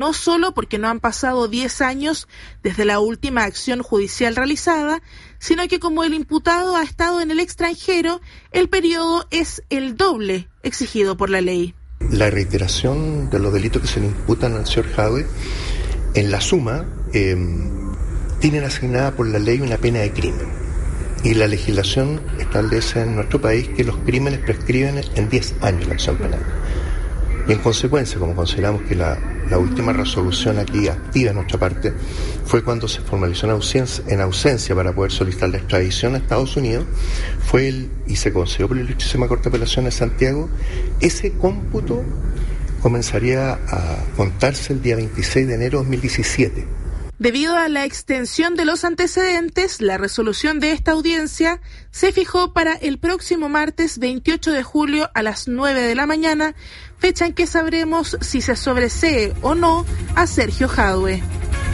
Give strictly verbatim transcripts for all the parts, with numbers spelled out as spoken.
no solo porque no han pasado diez años desde la última acción judicial realizada, sino que como el imputado ha estado en el extranjero, el periodo es el doble exigido por la ley. La reiteración de los delitos que se le imputan al señor Jadwe, en la suma, eh, tienen asignada por la ley una pena de crimen. Y la legislación establece en nuestro país que los crímenes prescriben en diez años la acción penal. Y en consecuencia, como consideramos que la, la última resolución aquí activa de nuestra parte fue cuando se formalizó en ausencia, en ausencia para poder solicitar la extradición a Estados Unidos, fue el, y se concedió por la Ilustrísima Corte de Apelaciones de Santiago, ese cómputo comenzaría a contarse el día veintiséis de enero de dos mil diecisiete. Debido a la extensión de los antecedentes, la resolución de esta audiencia se fijó para el próximo martes veintiocho de julio a las nueve de la mañana, fecha en que sabremos si se sobresee o no a Sergio Jadwe.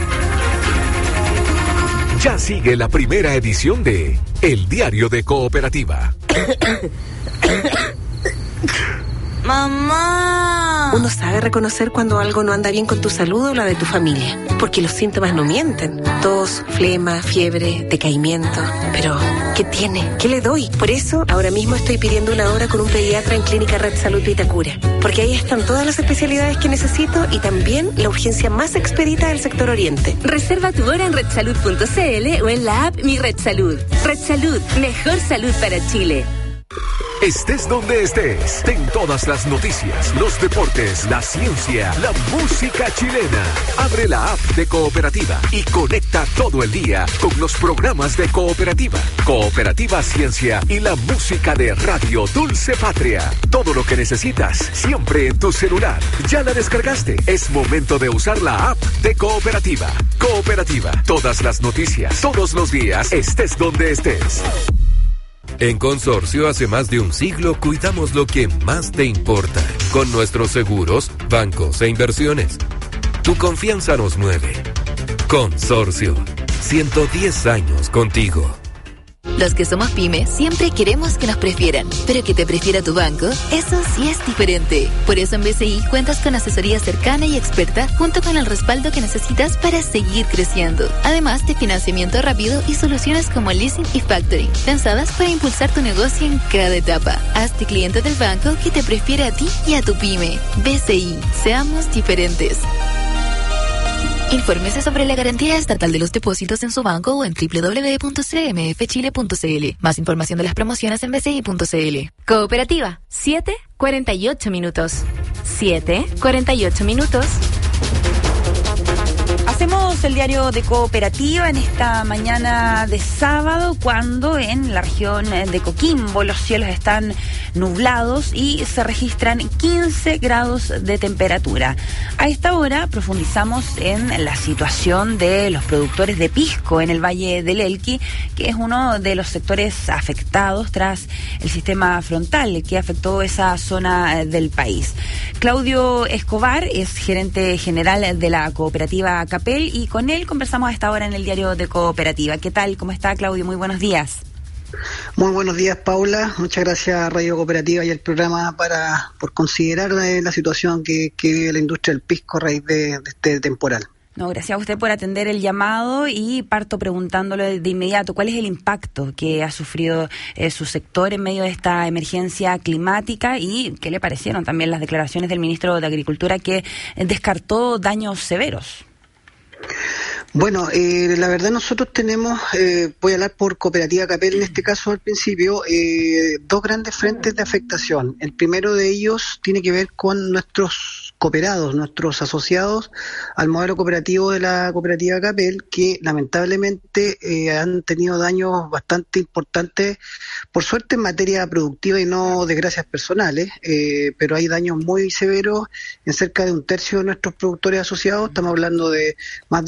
Ya sigue la primera edición de El Diario de Cooperativa. ¡Mamá! Uno sabe reconocer cuando algo no anda bien con tu salud o la de tu familia, porque los síntomas no mienten. Tos, flema, fiebre, decaimiento. Pero, ¿qué tiene? ¿Qué le doy? Por eso, ahora mismo estoy pidiendo una hora con un pediatra en Clínica Red Salud Vitacura, porque ahí están todas las especialidades que necesito y también la urgencia más expedita del sector oriente. Reserva tu hora en red salud punto c l o en la app Mi Red Salud. Red Salud, mejor salud para Chile. Estés donde estés, ten todas las noticias, los deportes, la ciencia, la música chilena. Abre la app de Cooperativa y conecta todo el día con los programas de Cooperativa, Cooperativa Ciencia y la música de Radio Dulce Patria. Todo lo que necesitas, siempre en tu celular. ¿Ya la descargaste? Es momento de usar la app de Cooperativa. Cooperativa, todas las noticias, todos los días, estés donde estés. En Consorcio, hace más de un siglo, cuidamos lo que más te importa. Con nuestros seguros, bancos e inversiones. Tu confianza nos mueve. Consorcio, ciento diez años contigo. Los que somos pyme siempre queremos que nos prefieran, pero que te prefiera tu banco, eso sí es diferente. Por eso en B C I cuentas con asesoría cercana y experta junto con el respaldo que necesitas para seguir creciendo. Además de financiamiento rápido y soluciones como leasing y factoring, pensadas para impulsar tu negocio en cada etapa. Hazte cliente del banco que te prefiere a ti y a tu pyme. B C I, seamos diferentes. Infórmese sobre la garantía estatal de los depósitos en su banco o en doble u doble u doble u punto c m f chile punto c l. Más información de las promociones en b c i punto c l. Cooperativa, siete cuarenta y ocho minutos. siete cuarenta y ocho minutos. Hacemos el diario de Cooperativa en esta mañana de sábado, cuando en la región de Coquimbo los cielos están nublados y se registran quince grados de temperatura. A esta hora profundizamos en la situación de los productores de pisco en el Valle del Elqui, que es uno de los sectores afectados tras el sistema frontal que afectó esa zona del país. Claudio Escobar es gerente general de la cooperativa Capel y con él conversamos a esta hora en el diario de Cooperativa. ¿Qué tal? ¿Cómo está, Claudio? Muy buenos días. Muy buenos días, Paula. Muchas gracias a Radio Cooperativa y el programa para por considerar eh, la situación que, que vive la industria del pisco a raíz de, de este temporal. No, gracias a usted por atender el llamado y parto preguntándole de inmediato cuál es el impacto que ha sufrido eh, su sector en medio de esta emergencia climática y qué le parecieron también las declaraciones del ministro de Agricultura que eh, descartó daños severos. Bueno, eh, la verdad nosotros tenemos, eh, voy a hablar por Cooperativa Capel en este caso al principio, eh, dos grandes frentes de afectación. El primero de ellos tiene que ver con nuestros cooperados, nuestros asociados al modelo cooperativo de la Cooperativa Capel, que lamentablemente eh, han tenido daños bastante importantes, por suerte en materia productiva y no desgracias personales, eh, pero hay daños muy severos en cerca de un tercio de nuestros productores asociados. Estamos hablando de más de un centenar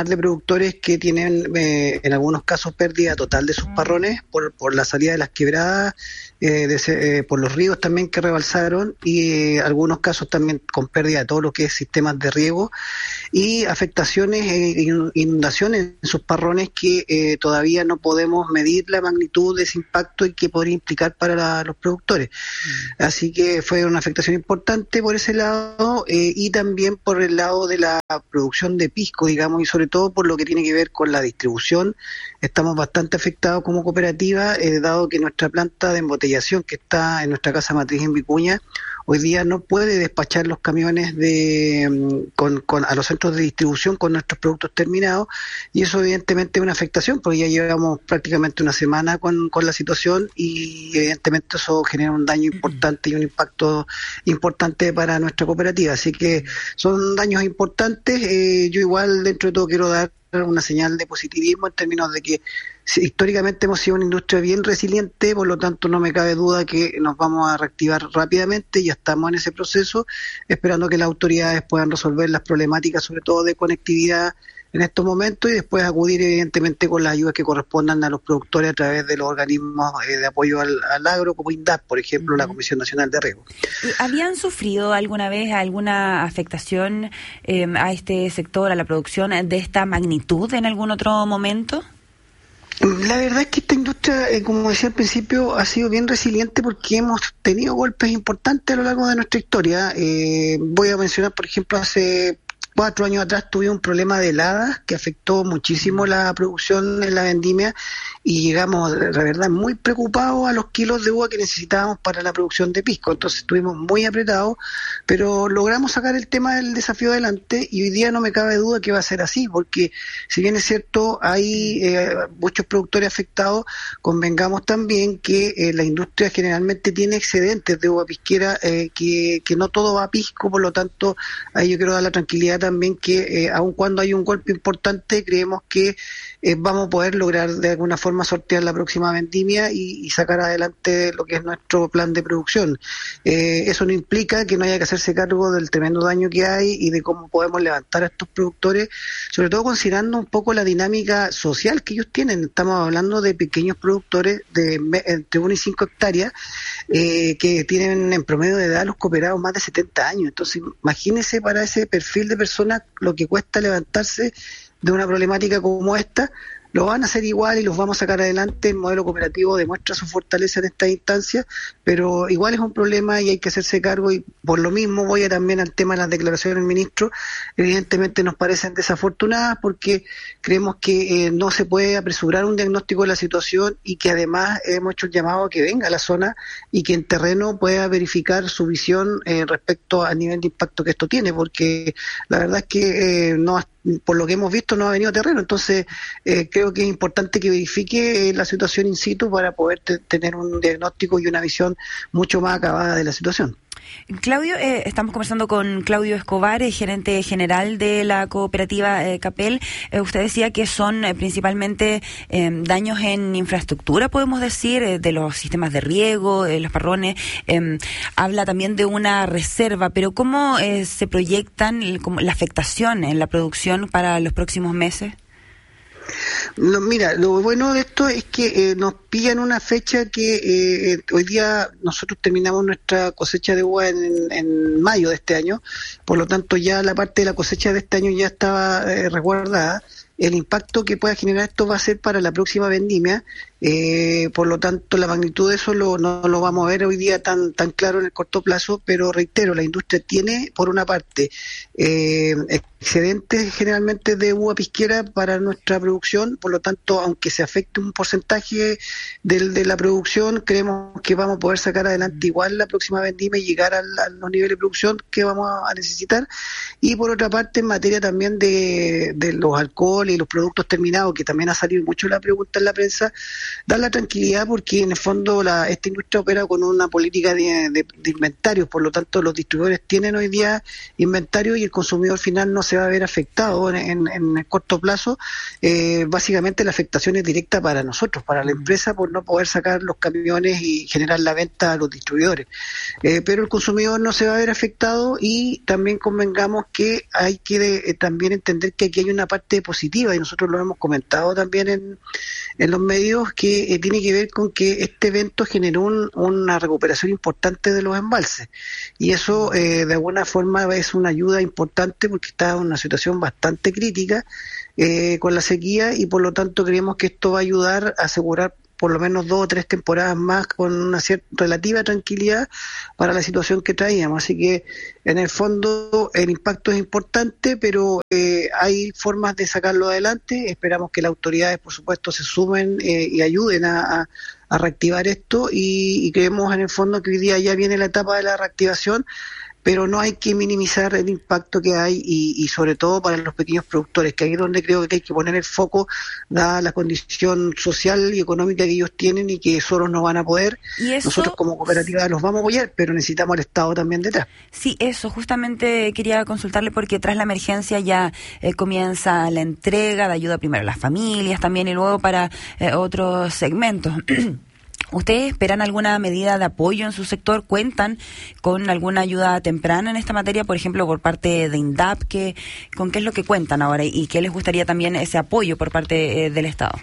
centenar de productores que tienen eh, en algunos casos pérdida total de sus parrones por, por la salida de las quebradas, eh, de, eh, por los ríos también que rebalsaron y eh, algunos casos también con pérdida de todo lo que es sistemas de riego y afectaciones e eh, inundaciones en sus parrones que eh, todavía no podemos medir la magnitud de ese impacto y que podría implicar para la, los productores. Mm. Así que fue una afectación importante por ese lado eh, y también por el lado de la producción de pisco, digamos, y sobre todo por lo que tiene que ver con la distribución. Estamos bastante afectados como cooperativa, eh, dado que nuestra planta de embotellación que está en nuestra casa matriz en Vicuña hoy día no puede despachar los camiones de con, con a los centros de distribución con nuestros productos terminados y eso evidentemente es una afectación porque ya llevamos prácticamente una semana con, con la situación y evidentemente eso genera un daño importante y un impacto importante para nuestra cooperativa, así que son daños importantes. Eh, yo igual dentro de todo quiero dar una señal de positivismo en términos de que históricamente hemos sido una industria bien resiliente, por lo tanto no me cabe duda que nos vamos a reactivar rápidamente, ya estamos en ese proceso, esperando que las autoridades puedan resolver las problemáticas, sobre todo de conectividad en estos momentos, y después acudir evidentemente con las ayudas que correspondan a los productores a través de los organismos eh, de apoyo al, al agro, como INDAP, por ejemplo, uh-huh. la Comisión Nacional de Riego. ¿Habían sufrido alguna vez alguna afectación eh, a este sector, a la producción de esta magnitud en algún otro momento? La verdad es que esta industria, eh, como decía al principio, ha sido bien resiliente porque hemos tenido golpes importantes a lo largo de nuestra historia. Eh, voy a mencionar, por ejemplo, hace cuatro años atrás tuvimos un problema de heladas que afectó muchísimo la producción en la vendimia y llegamos, la verdad, muy preocupados a los kilos de uva que necesitábamos para la producción de pisco. Entonces estuvimos muy apretados, pero logramos sacar el tema del desafío adelante y hoy día no me cabe duda que va a ser así, porque si bien es cierto hay eh, muchos productores afectados, convengamos también que eh, la industria generalmente tiene excedentes de uva pisquera, eh, que, que no todo va a pisco, por lo tanto ahí yo quiero dar la tranquilidad también que eh, aun cuando hay un golpe importante creemos que eh, vamos a poder lograr de alguna forma sortear la próxima vendimia y, y sacar adelante lo que es nuestro plan de producción. Eh, eso no implica que no haya que hacerse cargo del tremendo daño que hay y de cómo podemos levantar a estos productores, sobre todo considerando un poco la dinámica social que ellos tienen. Estamos hablando de pequeños productores de entre uno y cinco hectáreas eh, que tienen en promedio de edad los cooperados más de setenta años. Entonces imagínense para ese perfil de personas lo que cuesta levantarse de una problemática como esta. Lo van a hacer igual y los vamos a sacar adelante. El modelo cooperativo demuestra su fortaleza en esta instancia, pero igual es un problema y hay que hacerse cargo, y por lo mismo voy a también al tema de las declaraciones del ministro. Evidentemente nos parecen desafortunadas porque creemos que eh, no se puede apresurar un diagnóstico de la situación y que además hemos hecho el llamado a que venga a la zona y que en terreno pueda verificar su visión eh, respecto al nivel de impacto que esto tiene, porque la verdad es que eh, no por lo que hemos visto no ha venido a terreno, entonces eh, creo que es importante que verifique eh, la situación in situ para poder te- tener un diagnóstico y una visión mucho más acabada de la situación. Claudio, eh, estamos conversando con Claudio Escobar, eh, gerente general de la cooperativa eh, Capel. Eh, usted decía que son eh, principalmente eh, daños en infraestructura, podemos decir, eh, de los sistemas de riego, eh, los parrones. Eh, habla también de una reserva, pero ¿cómo eh, se proyectan el, como, la afectación en la producción para los próximos meses? No, mira, lo bueno de esto es que eh, nos pillan una fecha que eh, hoy día nosotros terminamos nuestra cosecha de uva en, en mayo de este año, por lo tanto ya la parte de la cosecha de este año ya estaba eh, resguardada. El impacto que pueda generar esto va a ser para la próxima vendimia, eh, por lo tanto la magnitud de eso lo, no lo vamos a ver hoy día tan tan claro en el corto plazo, pero reitero, la industria tiene por una parte eh, excedentes generalmente de uva pisquera para nuestra producción, por lo tanto aunque se afecte un porcentaje del, de la producción, creemos que vamos a poder sacar adelante igual la próxima vendimia y llegar al, a los niveles de producción que vamos a necesitar. Y por otra parte, en materia también de, de los alcoholes y los productos terminados, que también ha salido mucho la pregunta en la prensa, dar la tranquilidad porque en el fondo la, esta industria opera con una política de, de, de inventarios, por lo tanto los distribuidores tienen hoy día inventario y el consumidor final no se va va a ver afectado en, en, en el corto plazo, eh, básicamente la afectación es directa para nosotros, para la empresa, por no poder sacar los camiones y generar la venta a los distribuidores. Eh, pero el consumidor no se va a ver afectado, y también convengamos que hay que de, eh, también entender que aquí hay una parte positiva, y nosotros lo hemos comentado también en, en los medios, que eh, tiene que ver con que este evento generó un, una recuperación importante de los embalses, y eso eh, de alguna forma es una ayuda importante, porque está en una situación bastante crítica eh, con la sequía, y por lo tanto creemos que esto va a ayudar a asegurar por lo menos dos o tres temporadas más con una cierta relativa tranquilidad para la situación que traíamos. Así que en el fondo el impacto es importante, pero eh, hay formas de sacarlo adelante. Esperamos que las autoridades, por supuesto, se sumen eh, y ayuden a, a, a reactivar esto, y, y creemos en el fondo que hoy día ya viene la etapa de la reactivación, pero no hay que minimizar el impacto que hay, y, y sobre todo para los pequeños productores, que ahí es donde creo que hay que poner el foco, dada la condición social y económica que ellos tienen, y que solos no van a poder. ¿Y eso? Nosotros como cooperativa los vamos a apoyar, pero necesitamos al Estado también detrás. Sí, eso, justamente quería consultarle, porque tras la emergencia ya eh, comienza la entrega de ayuda primero a las familias también, y luego para eh, otros segmentos. ¿Ustedes esperan alguna medida de apoyo en su sector? ¿Cuentan con alguna ayuda temprana en esta materia, por ejemplo, por parte de INDAP? ¿Qué, ¿Con qué es lo que cuentan ahora, y qué les gustaría también ese apoyo por parte eh, del Estado?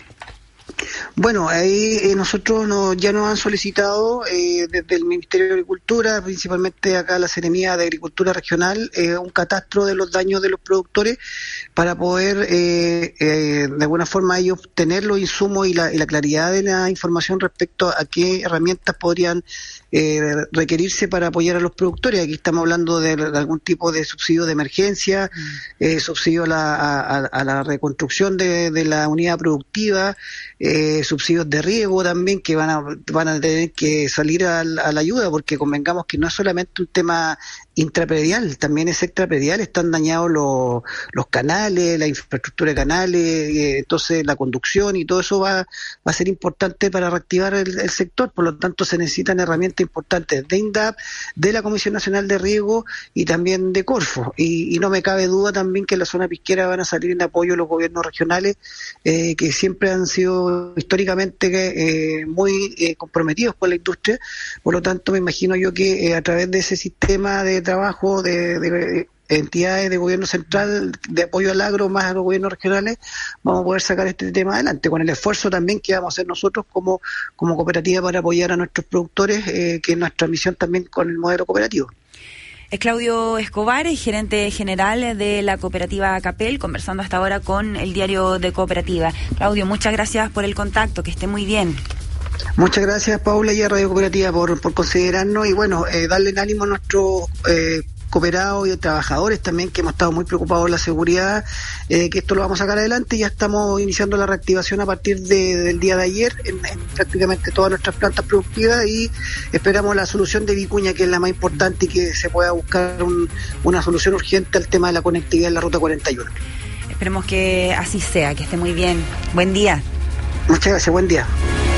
Bueno, ahí eh, nosotros no, ya nos han solicitado eh, desde el Ministerio de Agricultura, principalmente acá la Seremía de Agricultura Regional, eh, un catastro de los daños de los productores, para poder eh, eh, de alguna forma ellos tener los insumos y la, y la claridad de la información respecto a qué herramientas podrían eh, requerirse para apoyar a los productores. Aquí estamos hablando de, de algún tipo de subsidio de emergencia, mm. eh, subsidio a la, a, a la reconstrucción de, de la unidad productiva, eh, subsidios de riego también, que van a van a tener que salir a la, a la ayuda, porque convengamos que no es solamente un tema intrapredial, también es extrapredial. Están dañados los, los canales, la infraestructura de canales, eh, entonces la conducción, y todo eso va, va a ser importante para reactivar el, el sector. Por lo tanto, se necesitan herramientas importantes de INDAP, de la Comisión Nacional de Riego, y también de Corfo, y, y no me cabe duda también que en la zona pesquera van a salir en apoyo los gobiernos regionales, eh, que siempre han sido históricamente eh, muy eh, comprometidos con la industria. Por lo tanto, me imagino yo que eh, a través de ese sistema de trabajo de, de, de entidades de gobierno central de apoyo al agro más a los gobiernos regionales, vamos a poder sacar este tema adelante, con el esfuerzo también que vamos a hacer nosotros como, como cooperativa para apoyar a nuestros productores, eh, que es nuestra misión también con el modelo cooperativo. Es Claudio Escobar, gerente general de la cooperativa Capel, conversando hasta ahora con el Diario de Cooperativa. Claudio, muchas gracias por el contacto, que esté muy bien. Muchas gracias, Paula, y a Radio Cooperativa por, por considerarnos, y bueno, eh, darle el ánimo a nuestros eh, cooperados y trabajadores también, que hemos estado muy preocupados por la seguridad, eh, que esto lo vamos a sacar adelante. Ya estamos iniciando la reactivación a partir de, del día de ayer en, en prácticamente todas nuestras plantas productivas, y esperamos la solución de Vicuña, que es la más importante, y que se pueda buscar un, una solución urgente al tema de la conectividad en la Ruta cuarenta y uno. Esperemos que así sea, que esté muy bien. Buen día. Muchas gracias, buen día.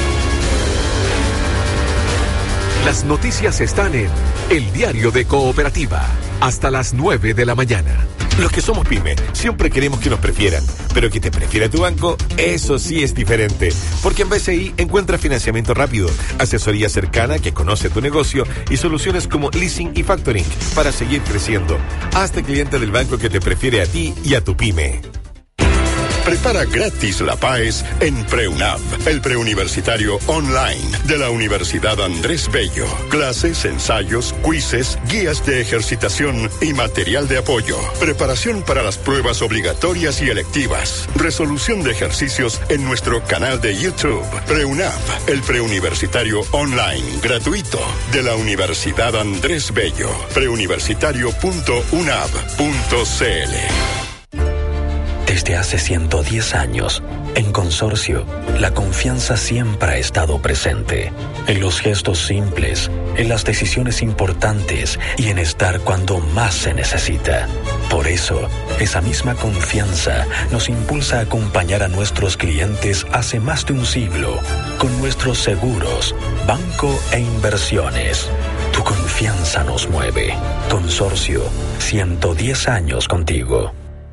Las noticias están en El Diario de Cooperativa, hasta las nueve de la mañana. Los que somos pyme siempre queremos que nos prefieran, pero que te prefiera tu banco, eso sí es diferente. Porque en B C I encuentras financiamiento rápido, asesoría cercana que conoce tu negocio, y soluciones como leasing y factoring para seguir creciendo. Hazte cliente del banco que te prefiere a ti y a tu pyme. Prepara gratis la PAES en PreUNAV, el preuniversitario online de la Universidad Andrés Bello. Clases, ensayos, quizzes, guías de ejercitación y material de apoyo. Preparación para las pruebas obligatorias y electivas. Resolución de ejercicios en nuestro canal de YouTube. PreUNAV, el preuniversitario online gratuito de la Universidad Andrés Bello. preuniversitario punto unav punto c l. Desde hace ciento diez años, en Consorcio, la confianza siempre ha estado presente. En los gestos simples, en las decisiones importantes y en estar cuando más se necesita. Por eso, esa misma confianza nos impulsa a acompañar a nuestros clientes hace más de un siglo, con nuestros seguros, banco e inversiones. Tu confianza nos mueve. Consorcio, ciento diez años contigo.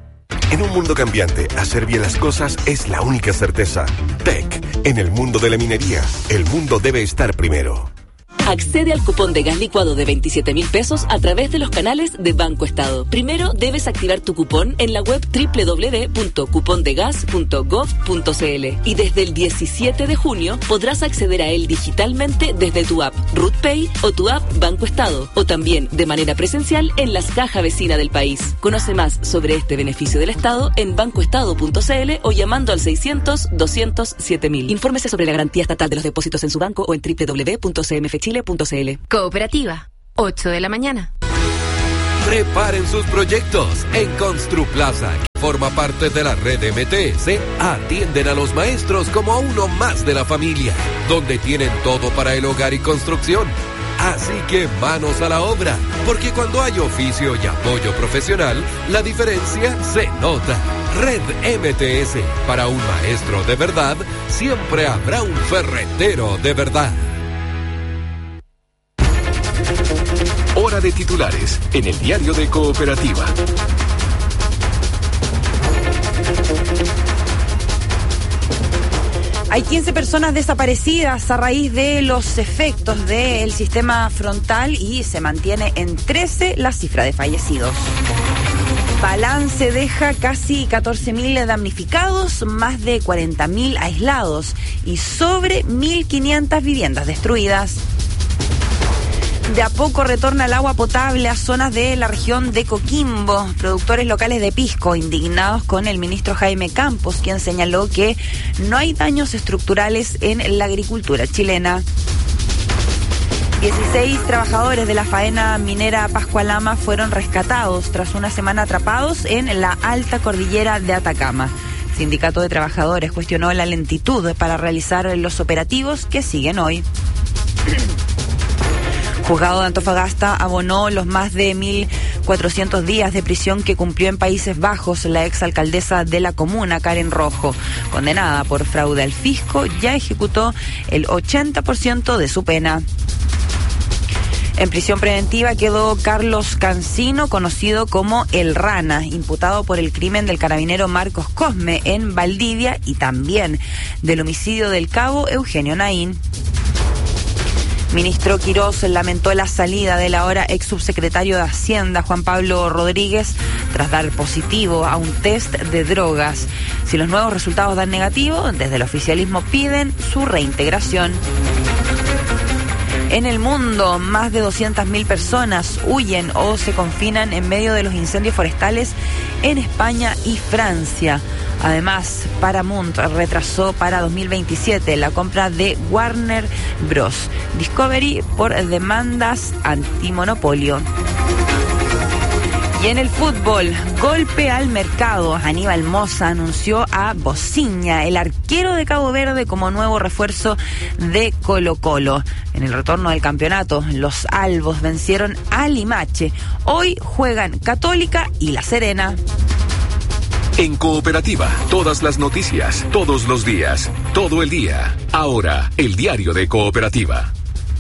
En un mundo cambiante, hacer bien las cosas es la única certeza. T E C, en el mundo de la minería, el mundo debe estar primero. Accede al cupón de gas licuado de veintisiete mil pesos a través de los canales de Banco Estado. Primero debes activar tu cupón en la web doble u doble u doble u punto cupondegas punto gov punto c l y desde el diecisiete de junio podrás acceder a él digitalmente desde tu app RutPay o tu app Banco Estado, o también de manera presencial en las cajas vecinas del país. Conoce más sobre este beneficio del Estado en bancoestado punto c l o llamando al seiscientos, doscientos, siete mil. Infórmese sobre la garantía estatal de los depósitos en su banco o en doble u doble u doble u punto c m f chile punto c l. Cooperativa, ocho de la mañana. Preparen sus proyectos en Construplaza, que forma parte de la red M T S. Atienden a los maestros como a uno más de la familia, donde tienen todo para el hogar y construcción. Así que manos a la obra, porque cuando hay oficio y apoyo profesional, la diferencia se nota. Red M T S, para un maestro de verdad, siempre habrá un ferretero de verdad. Hora de titulares en el diario de Cooperativa. Hay quince personas desaparecidas a raíz de los efectos del sistema frontal y se mantiene en trece la cifra de fallecidos. Balance deja casi catorce mil damnificados, más de cuarenta mil aislados y sobre mil quinientas viviendas destruidas. De a poco retorna el agua potable a zonas de la región de Coquimbo. Productores locales de pisco indignados con el ministro Jaime Campos, quien señaló que no hay daños estructurales en la agricultura chilena. dieciséis trabajadores de la faena minera Pascualama fueron rescatados tras una semana atrapados en la alta cordillera de Atacama. El Sindicato de Trabajadores cuestionó la lentitud para realizar los operativos que siguen hoy. Juzgado de Antofagasta abonó los más de mil cuatrocientos días de prisión que cumplió en Países Bajos la exalcaldesa de la comuna, Karen Rojo. Condenada por fraude al fisco, ya ejecutó el ochenta por ciento de su pena. En prisión preventiva quedó Carlos Cancino, conocido como El Rana, imputado por el crimen del carabinero Marcos Cosme en Valdivia y también del homicidio del cabo Eugenio Naín. Ministro Quirós lamentó la salida del ahora ex subsecretario de Hacienda, Juan Pablo Rodríguez, tras dar positivo a un test de drogas. Si los nuevos resultados dan negativo, desde el oficialismo piden su reintegración. En el mundo, más de doscientas mil personas huyen o se confinan en medio de los incendios forestales en España y Francia. Además, Paramount retrasó para dos mil veintisiete la compra de Warner Bros. Discovery por demandas antimonopolio. Y en el fútbol, golpe al mercado. Aníbal Mosa anunció a Bociña, el arquero de Cabo Verde, como nuevo refuerzo de Colo-Colo. En el retorno del campeonato, los albos vencieron a Limache. Hoy juegan Católica y La Serena. En Cooperativa, todas las noticias, todos los días, todo el día. Ahora, el diario de Cooperativa.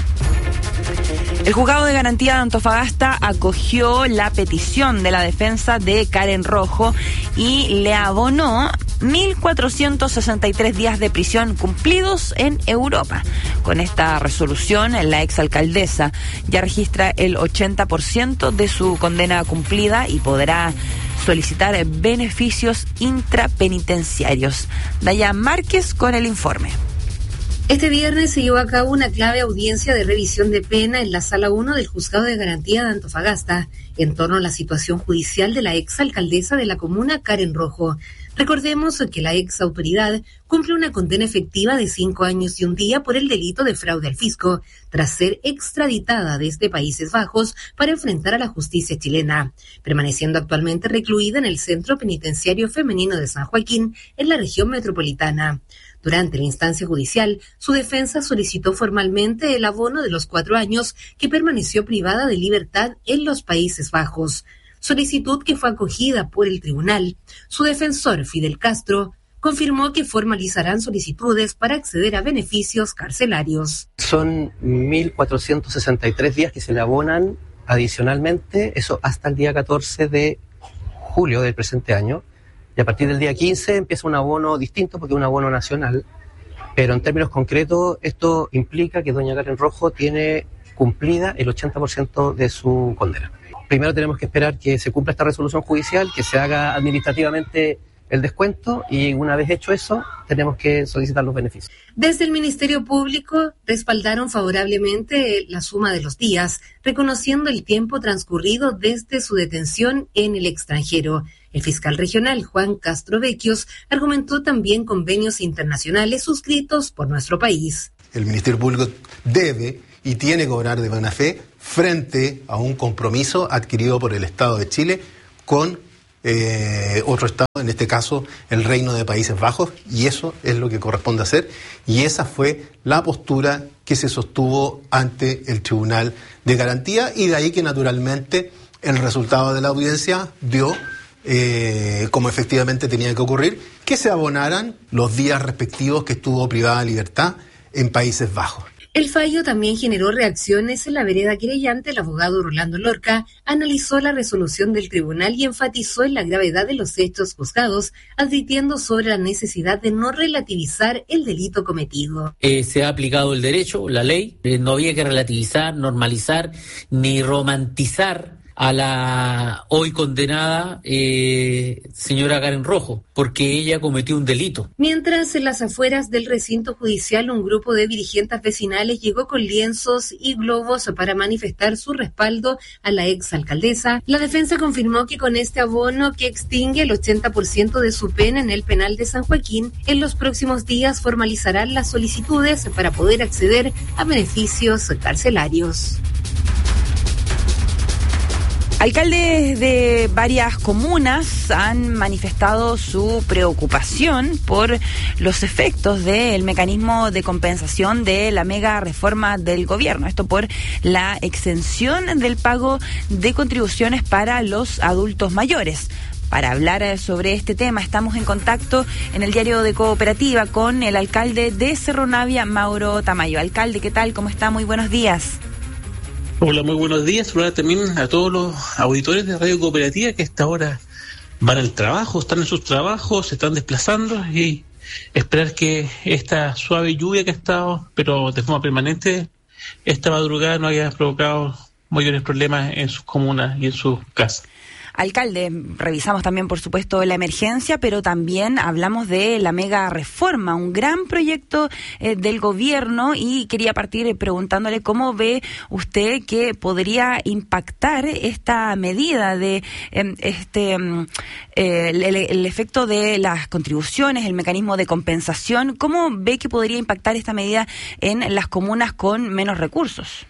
El juzgado de garantía de Antofagasta acogió la petición de la defensa de Karen Rojo y le abonó mil cuatrocientos sesenta y tres días de prisión cumplidos en Europa. Con esta resolución, la exalcaldesa ya registra el ochenta por ciento de su condena cumplida y podrá solicitar beneficios intrapenitenciarios. Dayan Márquez con el informe. Este viernes se llevó a cabo una clave audiencia de revisión de pena en la Sala uno del Juzgado de Garantía de Antofagasta en torno a la situación judicial de la exalcaldesa de la comuna, Karen Rojo. Recordemos que la ex autoridad cumple una condena efectiva de cinco años y un día por el delito de fraude al fisco, tras ser extraditada desde Países Bajos para enfrentar a la justicia chilena, permaneciendo actualmente recluida en el Centro Penitenciario Femenino de San Joaquín, en la región metropolitana. Durante la instancia judicial, su defensa solicitó formalmente el abono de los cuatro años que permaneció privada de libertad en los Países Bajos, solicitud que fue acogida por el tribunal. Su defensor, Fidel Castro, confirmó que formalizarán solicitudes para acceder a beneficios carcelarios. Son mil cuatrocientos sesenta y tres días que se le abonan adicionalmente, eso hasta el día catorce de julio del presente año, Y a partir del día quince empieza un abono distinto porque es un abono nacional, pero en términos concretos esto implica que doña Karen Rojo tiene cumplida el ochenta por ciento de su condena. Primero tenemos que esperar que se cumpla esta resolución judicial, que se haga administrativamente el descuento, y una vez hecho eso, tenemos que solicitar los beneficios. Desde el Ministerio Público respaldaron favorablemente la suma de los días, reconociendo el tiempo transcurrido desde su detención en el extranjero. El fiscal regional Juan Castro Vecchios argumentó también convenios internacionales suscritos por nuestro país. El Ministerio Público debe y tiene que obrar de buena fe frente a un compromiso adquirido por el Estado de Chile con Eh, otro Estado, en este caso el Reino de Países Bajos, y eso es lo que corresponde hacer, y esa fue la postura que se sostuvo ante el Tribunal de Garantía, y de ahí que naturalmente el resultado de la audiencia dio, eh, como efectivamente tenía que ocurrir, que se abonaran los días respectivos que estuvo privada de libertad en Países Bajos. El fallo también generó reacciones en la vereda querellante. El abogado Rolando Lorca analizó la resolución del tribunal y enfatizó en la gravedad de los hechos juzgados, advirtiendo sobre la necesidad de no relativizar el delito cometido. Eh, se ha aplicado el derecho, la ley, eh, no había que relativizar, normalizar, ni romantizar a la hoy condenada eh, señora Karen Rojo, porque ella cometió un delito. Mientras, en las afueras del recinto judicial, un grupo de dirigentes vecinales llegó con lienzos y globos para manifestar su respaldo a la exalcaldesa. La defensa confirmó que con este abono, que extingue el ochenta por ciento de su pena en el penal de San Joaquín, en los próximos días formalizarán las solicitudes para poder acceder a beneficios carcelarios. Alcaldes de varias comunas han manifestado su preocupación por los efectos del mecanismo de compensación de la mega reforma del gobierno. Esto por la exención del pago de contribuciones para los adultos mayores. Para hablar sobre este tema estamos en contacto en el diario de Cooperativa con el alcalde de Cerro Navia, Mauro Tamayo. Alcalde, ¿qué tal? ¿Cómo está? Muy buenos días. Hola, muy buenos días. Saludar también a todos los auditores de Radio Cooperativa que a esta hora van al trabajo, están en sus trabajos, se están desplazando, y esperar que esta suave lluvia que ha estado, pero de forma permanente, esta madrugada no haya provocado mayores problemas en sus comunas y en sus casas. Alcalde, revisamos también, por supuesto, la emergencia, pero también hablamos de la mega reforma, un gran proyecto eh, del gobierno, y quería partir preguntándole cómo ve usted que podría impactar esta medida de eh, este eh, el, el efecto de las contribuciones, el mecanismo de compensación. ¿Cómo ve que podría impactar esta medida en las comunas con menos recursos?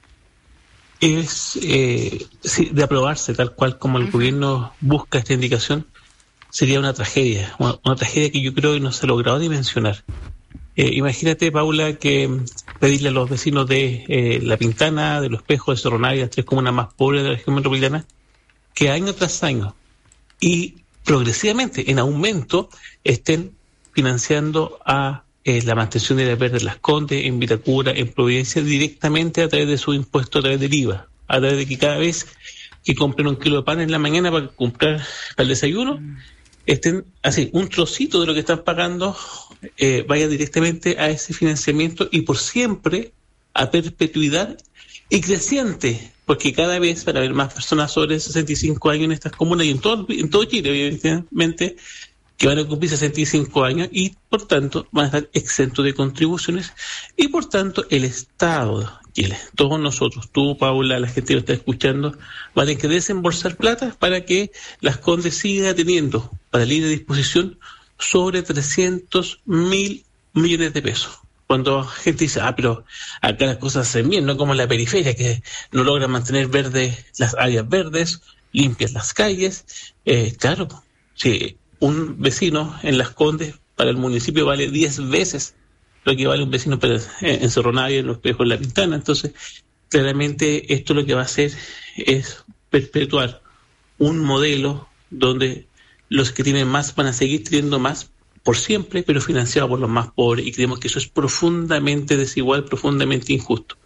Es eh, sí, de aprobarse tal cual como el uh-huh. gobierno busca esta indicación, sería una tragedia, una, una tragedia que yo creo que no se ha logrado dimensionar. Eh, imagínate, Paula, que pedirle a los vecinos de eh, La Pintana, de Los Espejos, de Cerro Navia, las tres comunas más pobres de la región metropolitana, que año tras año y progresivamente en aumento estén financiando a Eh, la mantención de áreas verdes en Las Condes, en Vitacura, en Providencia, directamente a través de su impuesto, a través del I V A, a través de que cada vez que compren un kilo de pan en la mañana para comprar para el desayuno, estén así, un trocito de lo que están pagando eh, vaya directamente a ese financiamiento, y por siempre, a perpetuidad y creciente, porque cada vez van a haber más personas sobre sesenta y cinco años en estas comunas y en todo, en todo Chile, evidentemente, que van a cumplir sesenta y cinco años y por tanto van a estar exentos de contribuciones, y por tanto el Estado de Chile, todos nosotros, tú, Paula, la gente que lo está escuchando, van a tener que desembolsar plata para que Las Condes siga teniendo para libre disposición sobre trescientos mil millones de pesos. Cuando la gente dice, ah, pero acá las cosas se ven bien, no como en la periferia, que no logran mantener verdes las áreas verdes, limpias las calles, eh, claro, sí. Un vecino en Las Condes para el municipio vale diez veces lo que vale un vecino para, en Cerro Navia, en Los Espejos, en La Pintana. Entonces, claramente esto lo que va a hacer es perpetuar un modelo donde los que tienen más van a seguir teniendo más por siempre, pero financiado por los más pobres, y creemos que eso es profundamente desigual, profundamente injusto.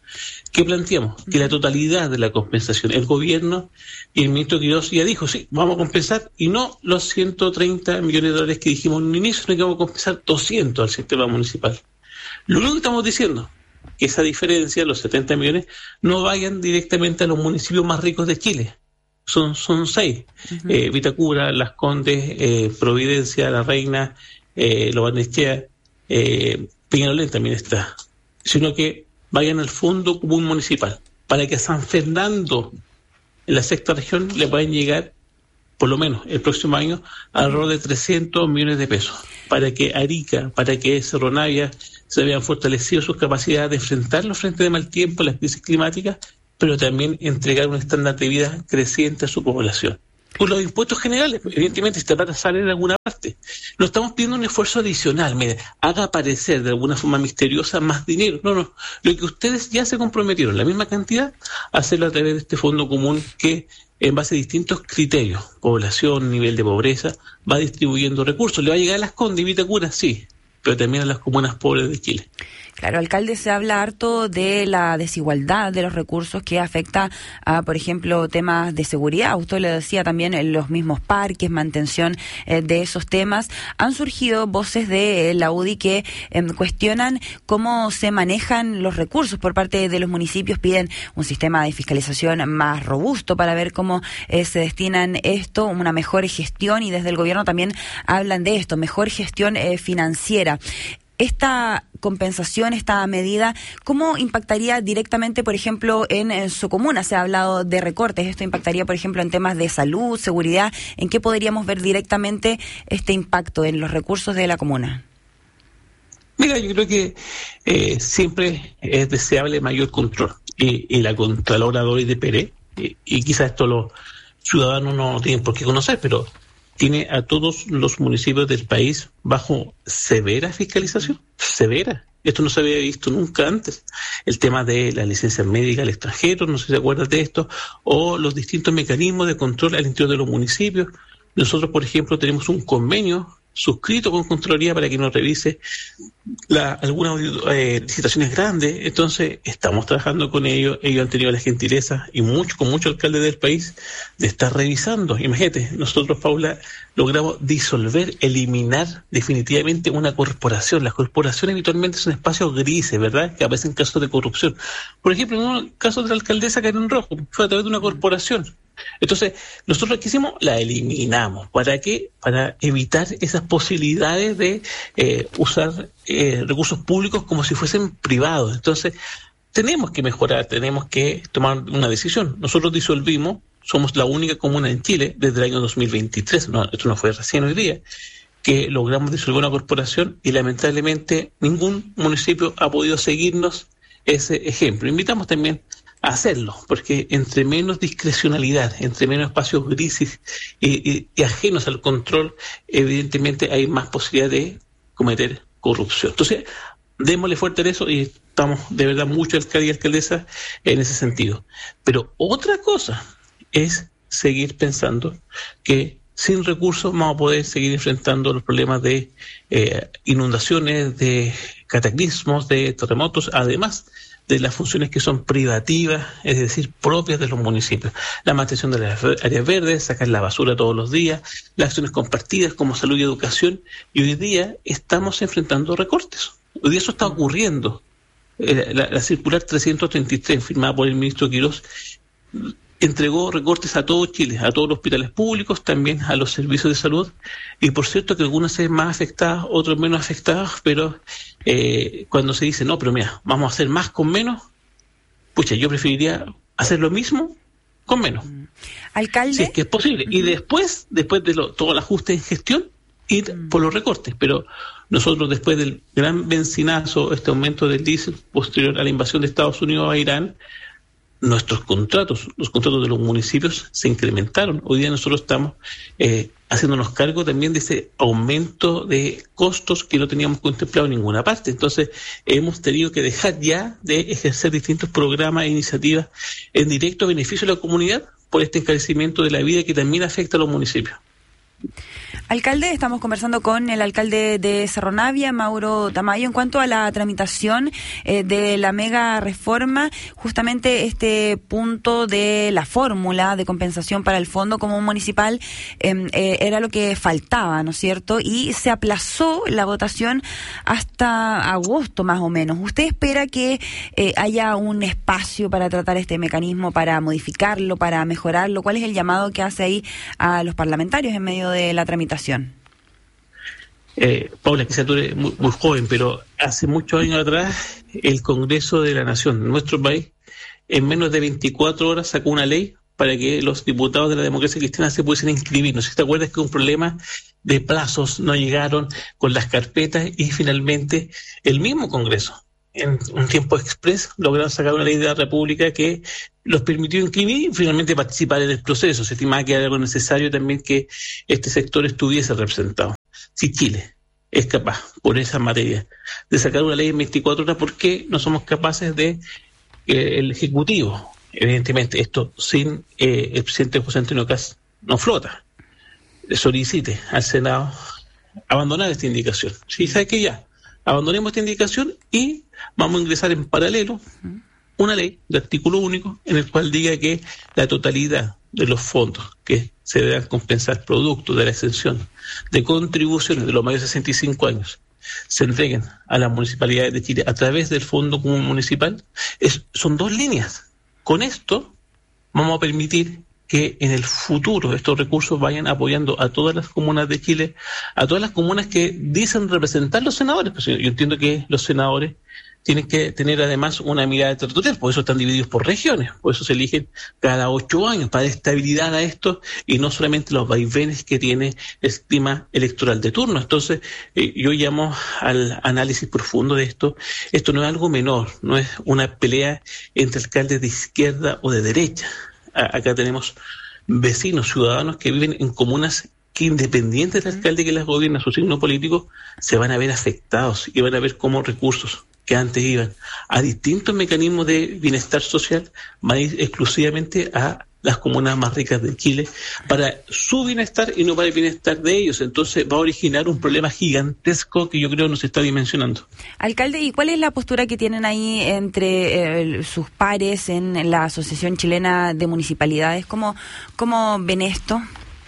¿Qué planteamos? Que la totalidad de la compensación, el gobierno y el ministro Quirós ya dijo, sí, vamos a compensar, y no los ciento treinta millones de dólares que dijimos en un inicio, sino que vamos a compensar doscientos al sistema municipal. Lo único que estamos diciendo, que esa diferencia, los setenta millones, no vayan directamente a los municipios más ricos de Chile. Son, son seis. Uh-huh. eh, Vitacura, Las Condes, eh, Providencia, La Reina, eh, Lo Barnechea, eh, Peñalolén también está. Sino que vayan al Fondo Común Municipal, para que a San Fernando, en la sexta región, le puedan llegar, por lo menos el próximo año, alrededor de trescientos millones de pesos, para que Arica, para que Cerro Navia se vean fortalecido sus capacidades de enfrentar los frentes de mal tiempo, las crisis climáticas, pero también entregar un estándar de vida creciente a su población. Por los impuestos generales, evidentemente, esta plata sale de alguna parte. No estamos pidiendo un esfuerzo adicional, mire, haga aparecer de alguna forma misteriosa más dinero. No, no. Lo que ustedes ya se comprometieron, la misma cantidad, a hacerlo a través de este fondo común que, en base a distintos criterios, población, nivel de pobreza, va distribuyendo recursos. ¿Le va a llegar a Las Condes y Vitacura? Sí, pero también a las comunas pobres de Chile. Claro, alcalde, se habla harto de la desigualdad de los recursos que afecta a, por ejemplo, temas de seguridad. Usted le decía también en los mismos parques, mantención eh, de esos temas. Han surgido voces de la U D I que eh, cuestionan cómo se manejan los recursos por parte de los municipios. Piden un sistema de fiscalización más robusto para ver cómo eh, se destinan esto, una mejor gestión, y desde el gobierno también hablan de esto, mejor gestión eh, financiera. Esta compensación, esta medida, ¿cómo impactaría directamente, por ejemplo, en, en su comuna? Se ha hablado de recortes. ¿Esto impactaría, por ejemplo, en temas de salud, seguridad? ¿En qué podríamos ver directamente este impacto en los recursos de la comuna? Mira, yo creo que eh, siempre es deseable mayor control. Y, y la Contralora Doris de Pérez, y, y quizás esto los ciudadanos no tienen por qué conocer, pero tiene a todos los municipios del país bajo severa fiscalización, severa. Esto no se había visto nunca antes. El tema de las licencias médicas al extranjero, no sé si se acuerdan de esto, o los distintos mecanismos de control al interior de los municipios. Nosotros, por ejemplo, tenemos un convenio suscrito con Contraloría para que nos revise la, algunas eh, licitaciones grandes. Entonces estamos trabajando con ellos. Ellos han tenido la gentileza, y mucho con muchos alcaldes del país, de estar revisando. Imagínate, nosotros, Paula, logramos disolver, eliminar definitivamente una corporación. Las corporaciones habitualmente son espacios grises, ¿verdad?, que aparecen casos de corrupción. Por ejemplo, en un caso de la alcaldesa Karen Rojo, fue a través de una corporación. Entonces, nosotros ¿qué hicimos? La eliminamos. ¿Para qué? Para evitar esas posibilidades de eh, usar eh, recursos públicos como si fuesen privados. Entonces, tenemos que mejorar, tenemos que tomar una decisión. Nosotros disolvimos, somos la única comuna en Chile desde el año dos mil veintitrés, no, esto no fue recién hoy día, que logramos disolver una corporación, y lamentablemente ningún municipio ha podido seguirnos ese ejemplo. Invitamos también a hacerlo, porque entre menos discrecionalidad, entre menos espacios grises y, y, y ajenos al control, evidentemente hay más posibilidad de cometer corrupción. Entonces, démosle fuerte a eso, y estamos de verdad mucho alcalde y alcaldesa en ese sentido. Pero otra cosa es seguir pensando que sin recursos vamos a poder seguir enfrentando los problemas de eh, inundaciones, de cataclismos, de terremotos, además de las funciones que son privativas, es decir, propias de los municipios. La mantención de las áreas verdes, sacar la basura todos los días, las acciones compartidas como salud y educación, y hoy día estamos enfrentando recortes. Hoy día eso está ocurriendo. Eh, la, la circular trescientos treinta y tres, firmada por el ministro Quirós, entregó recortes a todo Chile, a todos los hospitales públicos, también a los servicios de salud, y por cierto que algunas se ven más afectadas, otros menos afectadas, pero eh, cuando se dice, no, pero mira, vamos a hacer más con menos, pucha, yo preferiría hacer lo mismo con menos. Alcalde. Si es que es posible. Uh-huh. Y después, después de lo, todo el ajuste en gestión, ir uh-huh. por los recortes, pero nosotros, después del gran bencinazo, este aumento del diésel posterior a la invasión de Estados Unidos a Irán, nuestros contratos, los contratos de los municipios se incrementaron. Hoy día nosotros estamos eh, haciéndonos cargo también de ese aumento de costos que no teníamos contemplado en ninguna parte. Entonces, hemos tenido que dejar ya de ejercer distintos programas e iniciativas en directo beneficio de la comunidad por este encarecimiento de la vida que también afecta a los municipios. Alcalde, estamos conversando con el alcalde de Cerro Navia, Mauro Tamayo, en cuanto a la tramitación eh, de la mega reforma, justamente este punto de la fórmula de compensación para el Fondo Común Municipal eh, eh, era lo que faltaba, ¿no es cierto? Y se aplazó la votación hasta agosto más o menos. ¿Usted espera que eh, haya un espacio para tratar este mecanismo, para modificarlo, para mejorarlo? ¿Cuál es el llamado que hace ahí a los parlamentarios en medio de la tramitación? Eh, Paula, quizás tú eres muy, muy joven, pero hace muchos años atrás el Congreso de la Nación, en nuestro país, en menos de veinticuatro horas sacó una ley para que los diputados de la democracia cristiana se pudiesen inscribir. No sé si te acuerdas que un problema de plazos, no llegaron con las carpetas y finalmente el mismo Congreso, en un tiempo express, lograron sacar una ley de la República que los permitió inscribir y finalmente participar en el proceso. Se estimaba que era algo necesario también que este sector estuviese representado. Si Chile es capaz, por esa materia, de sacar una ley en veinticuatro horas, ¿por qué no somos capaces de eh, el Ejecutivo? Evidentemente, esto sin eh, el presidente José Antonio Kast no flota. Solicite al Senado abandonar esta indicación. Si sabe que ya, abandonemos esta indicación y vamos a ingresar en paralelo una ley de artículo único en el cual diga que la totalidad de los fondos que se deban compensar producto de la exención de contribuciones de los mayores de sesenta y cinco años se entreguen a las municipalidades de Chile a través del Fondo Común Municipal. Es, son dos líneas. Con esto vamos a permitir que en el futuro estos recursos vayan apoyando a todas las comunas de Chile, a todas las comunas que dicen representar los senadores. Pues yo entiendo que los senadores tienen que tener además una mirada territorial, por eso están divididos por regiones, por eso se eligen cada ocho años, para dar estabilidad a esto y no solamente los vaivenes que tiene el clima electoral de turno. Entonces, eh, yo llamo al análisis profundo de esto. Esto no es algo menor, no es una pelea entre alcaldes de izquierda o de derecha. Acá tenemos vecinos, ciudadanos que viven en comunas que, independientes del alcalde que las gobierna, su signo político, se van a ver afectados y van a ver cómo recursos que antes iban a distintos mecanismos de bienestar social van a ir exclusivamente a las comunas más ricas de Chile para su bienestar y no para el bienestar de ellos. Entonces va a originar un problema gigantesco que yo creo no se está dimensionando. Alcalde, ¿y cuál es la postura que tienen ahí entre eh, sus pares en, en la Asociación Chilena de Municipalidades? ¿Cómo, cómo ven esto?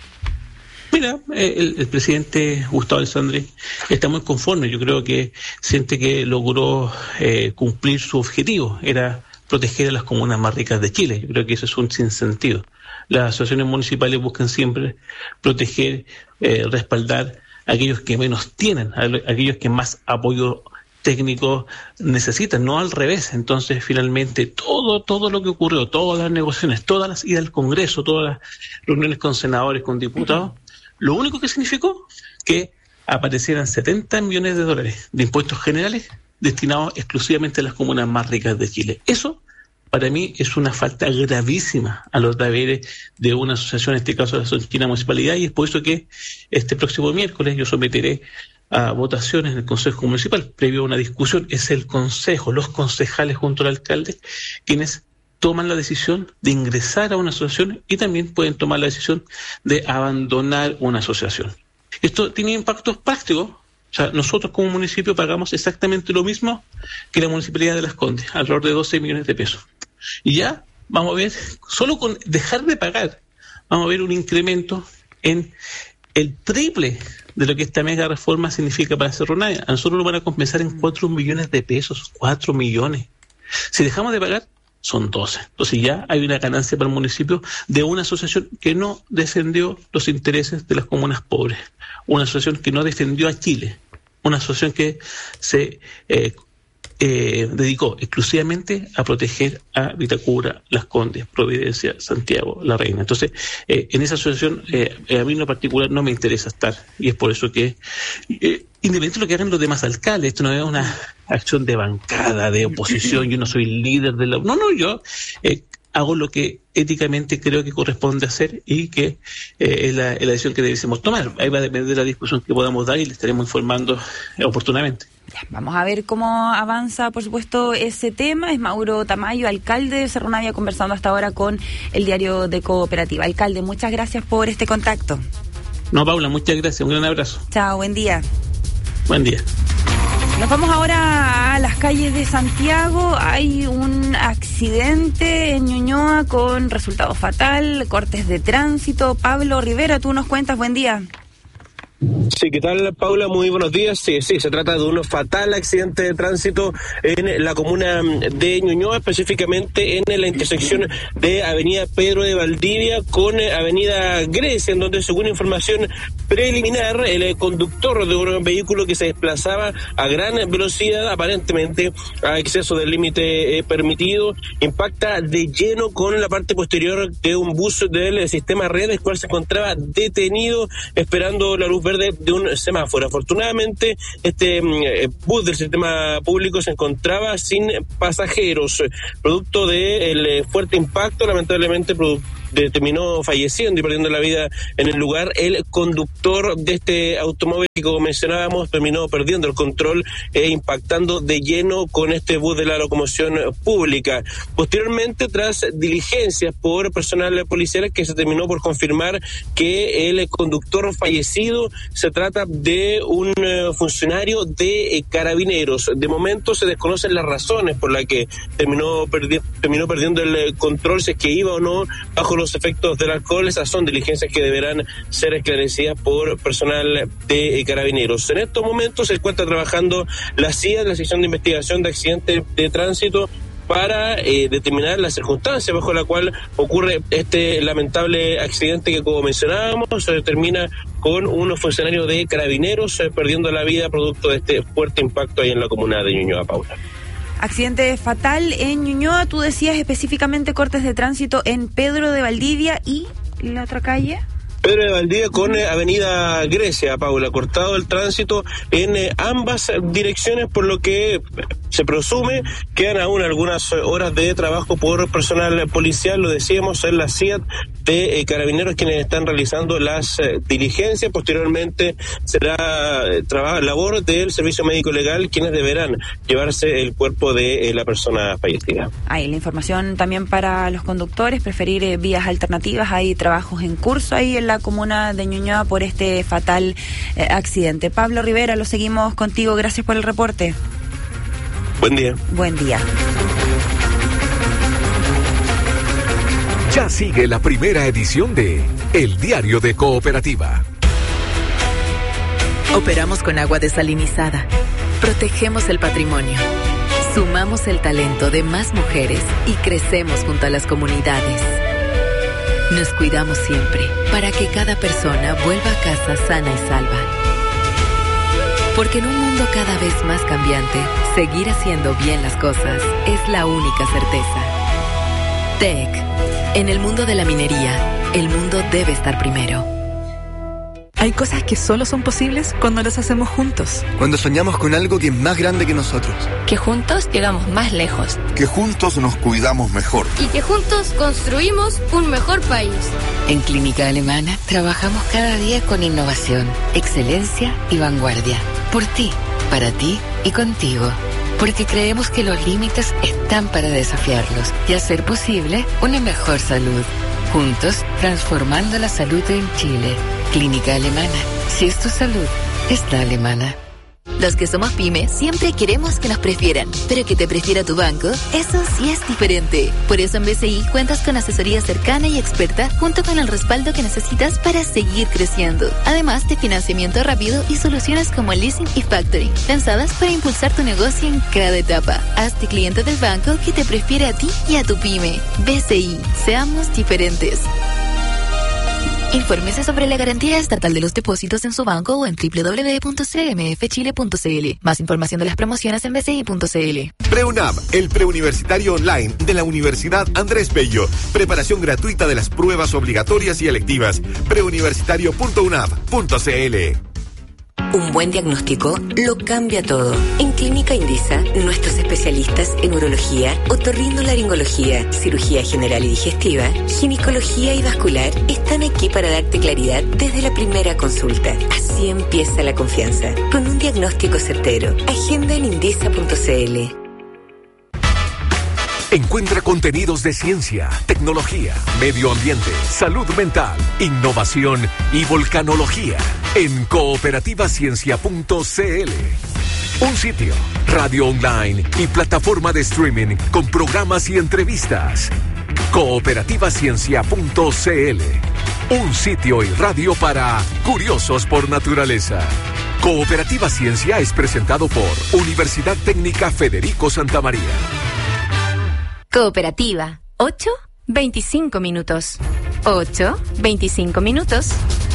Mira, el, el presidente Gustavo Alessandri está muy conforme. Yo creo que siente que logró eh, cumplir su objetivo, era proteger a las comunas más ricas de Chile. Yo creo que eso es un sinsentido. Las asociaciones municipales buscan siempre proteger, eh, respaldar a aquellos que menos tienen, a aquellos que más apoyo técnico necesitan, no al revés. Entonces, finalmente, todo todo lo que ocurrió, todas las negociaciones, todas las idas al Congreso, todas las reuniones con senadores, con diputados, lo único que significó que aparecieran setenta millones de dólares de impuestos generales destinados exclusivamente a las comunas más ricas de Chile. Eso, para mí, es una falta gravísima a los deberes de una asociación, en este caso la Asociación Chilena de Municipalidad, y es por eso que este próximo miércoles yo someteré a votaciones en el Consejo Municipal, previo a una discusión. Es el Consejo, los concejales junto al alcalde, quienes toman la decisión de ingresar a una asociación y también pueden tomar la decisión de abandonar una asociación. Esto tiene impactos prácticos. O sea, nosotros como municipio pagamos exactamente lo mismo que la Municipalidad de Las Condes, alrededor de doce millones de pesos. Y ya vamos a ver, solo con dejar de pagar, vamos a ver un incremento en el triple de lo que esta mega reforma significa para Cerro Navia. A nosotros nos van a compensar en cuatro millones de pesos, cuatro millones. Si dejamos de pagar, son doce. Entonces ya hay una ganancia para el municipio de una asociación que no defendió los intereses de las comunas pobres, una asociación que no defendió a Chile, una asociación que se eh, eh, dedicó exclusivamente a proteger a Vitacura, Las Condes, Providencia, Santiago, La Reina. Entonces, eh, en esa asociación eh, a mí en lo particular no me interesa estar, y es por eso que eh, independientemente de lo que hagan los demás alcaldes, esto no es una acción de bancada, de oposición, yo no soy líder de la... No, no, yo eh, hago lo que éticamente creo que corresponde hacer y que eh, es, la, es la decisión que debemos tomar. Ahí va a depender de la discusión que podamos dar y le estaremos informando eh, oportunamente. Vamos a ver cómo avanza, por supuesto, ese tema. Es Mauro Tamayo, alcalde de Cerro Navia, conversando hasta ahora con el diario de Cooperativa. Alcalde, muchas gracias por este contacto. No, Paula, muchas gracias. Un gran abrazo. Chao, buen día. Buen día. Nos vamos ahora a las calles de Santiago. Hay un accidente en Ñuñoa con resultado fatal, cortes de tránsito. Pablo Rivera, tú nos cuentas, buen día. Sí, ¿qué tal, Paula? Muy buenos días. Sí, sí, se trata de un fatal accidente de tránsito en la comuna de Ñuñoa, específicamente en la intersección de Avenida Pedro de Valdivia con Avenida Grecia, en donde, según información preliminar, el conductor de un vehículo que se desplazaba a gran velocidad, aparentemente a exceso del límite eh, permitido, impacta de lleno con la parte posterior de un bus del sistema Red, el cual se encontraba detenido esperando la luz verde de un semáforo. Afortunadamente, este eh, bus del sistema público se encontraba sin pasajeros. Producto del de fuerte impacto, lamentablemente, producto De, terminó falleciendo y perdiendo la vida en el lugar el conductor de este automóvil que, como mencionábamos, terminó perdiendo el control e impactando de lleno con este bus de la locomoción pública. Posteriormente, tras diligencias por personal policial, que se terminó por confirmar que el conductor fallecido se trata de un funcionario de Carabineros. De momento se desconocen las razones por las que terminó, perdi- terminó perdiendo el control, si es que iba o no bajo los efectos del alcohol. Esas son diligencias que deberán ser esclarecidas por personal de Carabineros. En estos momentos se encuentra trabajando la C I A, la sección de investigación de accidentes de tránsito, para eh, determinar las circunstancias bajo la cual ocurre este lamentable accidente que, como mencionábamos, se termina con unos funcionarios de Carabineros eh, perdiendo la vida producto de este fuerte impacto ahí en la comuna de Ñuñoa, Paula. Accidente fatal en Ñuñoa, tú decías específicamente cortes de tránsito en Pedro de Valdivia y la otra calle. Pedro de Valdivia con eh, Avenida Grecia, Paula, cortado el tránsito en eh, ambas direcciones, por lo que se presume quedan aún algunas horas de trabajo por personal policial, lo decíamos, en la C I A T de eh, Carabineros, quienes están realizando las eh, diligencias. Posteriormente será eh, trabajo, labor del Servicio Médico Legal, quienes deberán llevarse el cuerpo de eh, la persona fallecida. Hay la información también para los conductores, preferir eh, vías alternativas. Hay trabajos en curso ahí en la comuna de Ñuñoa por este fatal eh, accidente. Pablo Rivera, lo seguimos contigo. Gracias por el reporte. Buen día. Buen día. Ya sigue la primera edición de El Diario de Cooperativa. Operamos con agua desalinizada. Protegemos el patrimonio. Sumamos el talento de más mujeres y crecemos junto a las comunidades. Nos cuidamos siempre para que cada persona vuelva a casa sana y salva. Porque en un mundo cada vez más cambiante, seguir haciendo bien las cosas es la única certeza. T E C. En el mundo de la minería, el mundo debe estar primero. Hay cosas que solo son posibles cuando las hacemos juntos. Cuando soñamos con algo que es más grande que nosotros. Que juntos llegamos más lejos. Que juntos nos cuidamos mejor. Y que juntos construimos un mejor país. En Clínica Alemana trabajamos cada día con innovación, excelencia y vanguardia. Por ti, para ti y contigo. Porque creemos que los límites están para desafiarlos y hacer posible una mejor salud. Juntos, transformando la salud en Chile. Clínica Alemana. Si es tu salud, es la alemana. Los que somos pyme siempre queremos que nos prefieran, pero que te prefiera tu banco, eso sí es diferente. Por eso en B C I cuentas con asesoría cercana y experta junto con el respaldo que necesitas para seguir creciendo. Además de financiamiento rápido y soluciones como el leasing y factoring, pensadas para impulsar tu negocio en cada etapa. Hazte cliente del banco que te prefiere a ti y a tu pyme. B C I, seamos diferentes. Infórmese sobre la garantía estatal de los depósitos en su banco o en doble u doble u doble u punto c m f chile punto c l. Más información de las promociones en b c i punto c l. PreUNAV, el preuniversitario online de la Universidad Andrés Bello. Preparación gratuita de las pruebas obligatorias y electivas. preuniversitario punto u n a v punto c l. Un buen diagnóstico lo cambia todo. En Clínica Indisa, nuestros especialistas en urología, otorrinolaringología, cirugía general y digestiva, ginecología y vascular están aquí para darte claridad desde la primera consulta. Así empieza la confianza, con un diagnóstico certero. Agenda en indisa punto c l. Encuentra contenidos de ciencia, tecnología, medio ambiente, salud mental, innovación y volcanología en cooperativa ciencia punto c l. Un sitio, radio online y plataforma de streaming con programas y entrevistas. cooperativa ciencia punto c l. Un sitio y radio para curiosos por naturaleza. Cooperativa Ciencia es presentado por Universidad Técnica Federico Santa María. Cooperativa, ocho, veinticinco minutos. ocho, veinticinco minutos.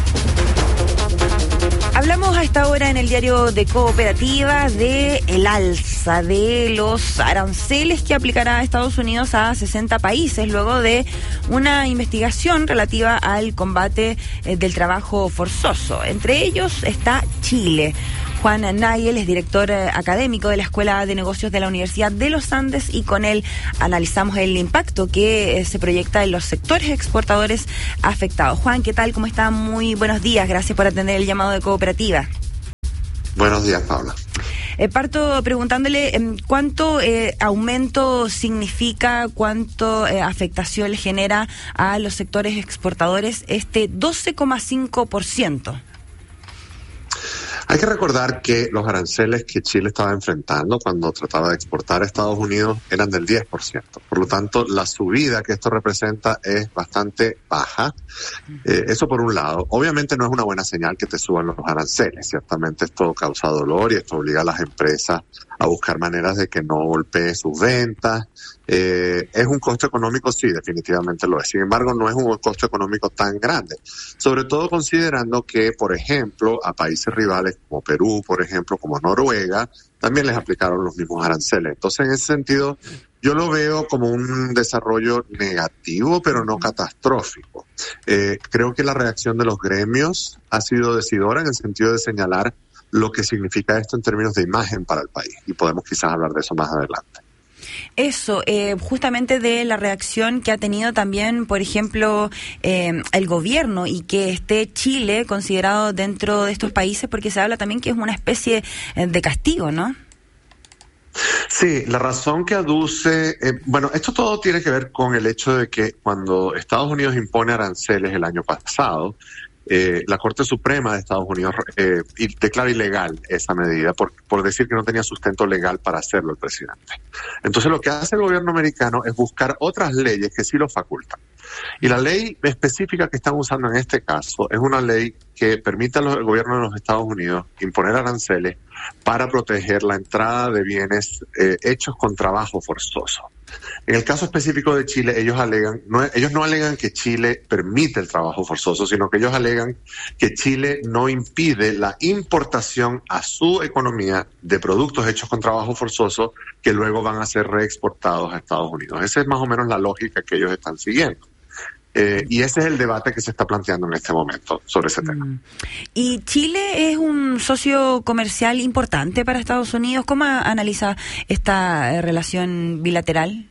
Hablamos a esta hora en el diario de Cooperativa de el alza de los aranceles que aplicará Estados Unidos a sesenta países luego de una investigación relativa al combate eh, del trabajo forzoso. Entre ellos está Chile. Juan Nagel es director eh, académico de la Escuela de Negocios de la Universidad de los Andes y con él analizamos el impacto que eh, se proyecta en los sectores exportadores afectados. Juan, ¿qué tal? ¿Cómo está? Muy buenos días. Gracias por atender el llamado de Cooperativa. Buenos días, Paula. Eh, parto preguntándole eh, cuánto eh, aumento significa, cuánto eh, afectación le genera a los sectores exportadores este doce coma cinco por ciento. Hay que recordar que los aranceles que Chile estaba enfrentando cuando trataba de exportar a Estados Unidos eran del diez por ciento. Por lo tanto, la subida que esto representa es bastante baja. Eh, eso por un lado. Obviamente no es una buena señal que te suban los aranceles. Ciertamente esto causa dolor y esto obliga a las empresas a buscar maneras de que no golpee sus ventas. Eh, ¿Es un costo económico? Sí, definitivamente lo es. Sin embargo, no es un costo económico tan grande. Sobre todo considerando que, por ejemplo, a países rivales como Perú, por ejemplo, como Noruega, también les aplicaron los mismos aranceles. Entonces, en ese sentido, yo lo veo como un desarrollo negativo, pero no catastrófico. Eh, creo que la reacción de los gremios ha sido decidora en el sentido de señalar lo que significa esto en términos de imagen para el país. Y podemos quizás hablar de eso más adelante. Eso, eh, justamente de la reacción que ha tenido también, por ejemplo, eh, el gobierno y que esté Chile considerado dentro de estos países, porque se habla también que es una especie de castigo, ¿no? Sí, la razón que aduce, eh, bueno, esto todo tiene que ver con el hecho de que cuando Estados Unidos impone aranceles el año pasado, Eh, la Corte Suprema de Estados Unidos eh, declara ilegal esa medida por, por decir que no tenía sustento legal para hacerlo el presidente. Entonces lo que hace el gobierno americano es buscar otras leyes que sí lo facultan. Y la ley específica que están usando en este caso es una ley que permite al gobierno de los Estados Unidos imponer aranceles para proteger la entrada de bienes eh, hechos con trabajo forzoso. En el caso específico de Chile, ellos alegan, no, ellos no alegan que Chile permite el trabajo forzoso, sino que ellos alegan que Chile no impide la importación a su economía de productos hechos con trabajo forzoso que luego van a ser reexportados a Estados Unidos. Esa es más o menos la lógica que ellos están siguiendo. Eh, y ese es el debate que se está planteando en este momento sobre ese tema. Mm. ¿Y Chile es un socio comercial importante para Estados Unidos? ¿Cómo analiza esta eh, relación bilateral?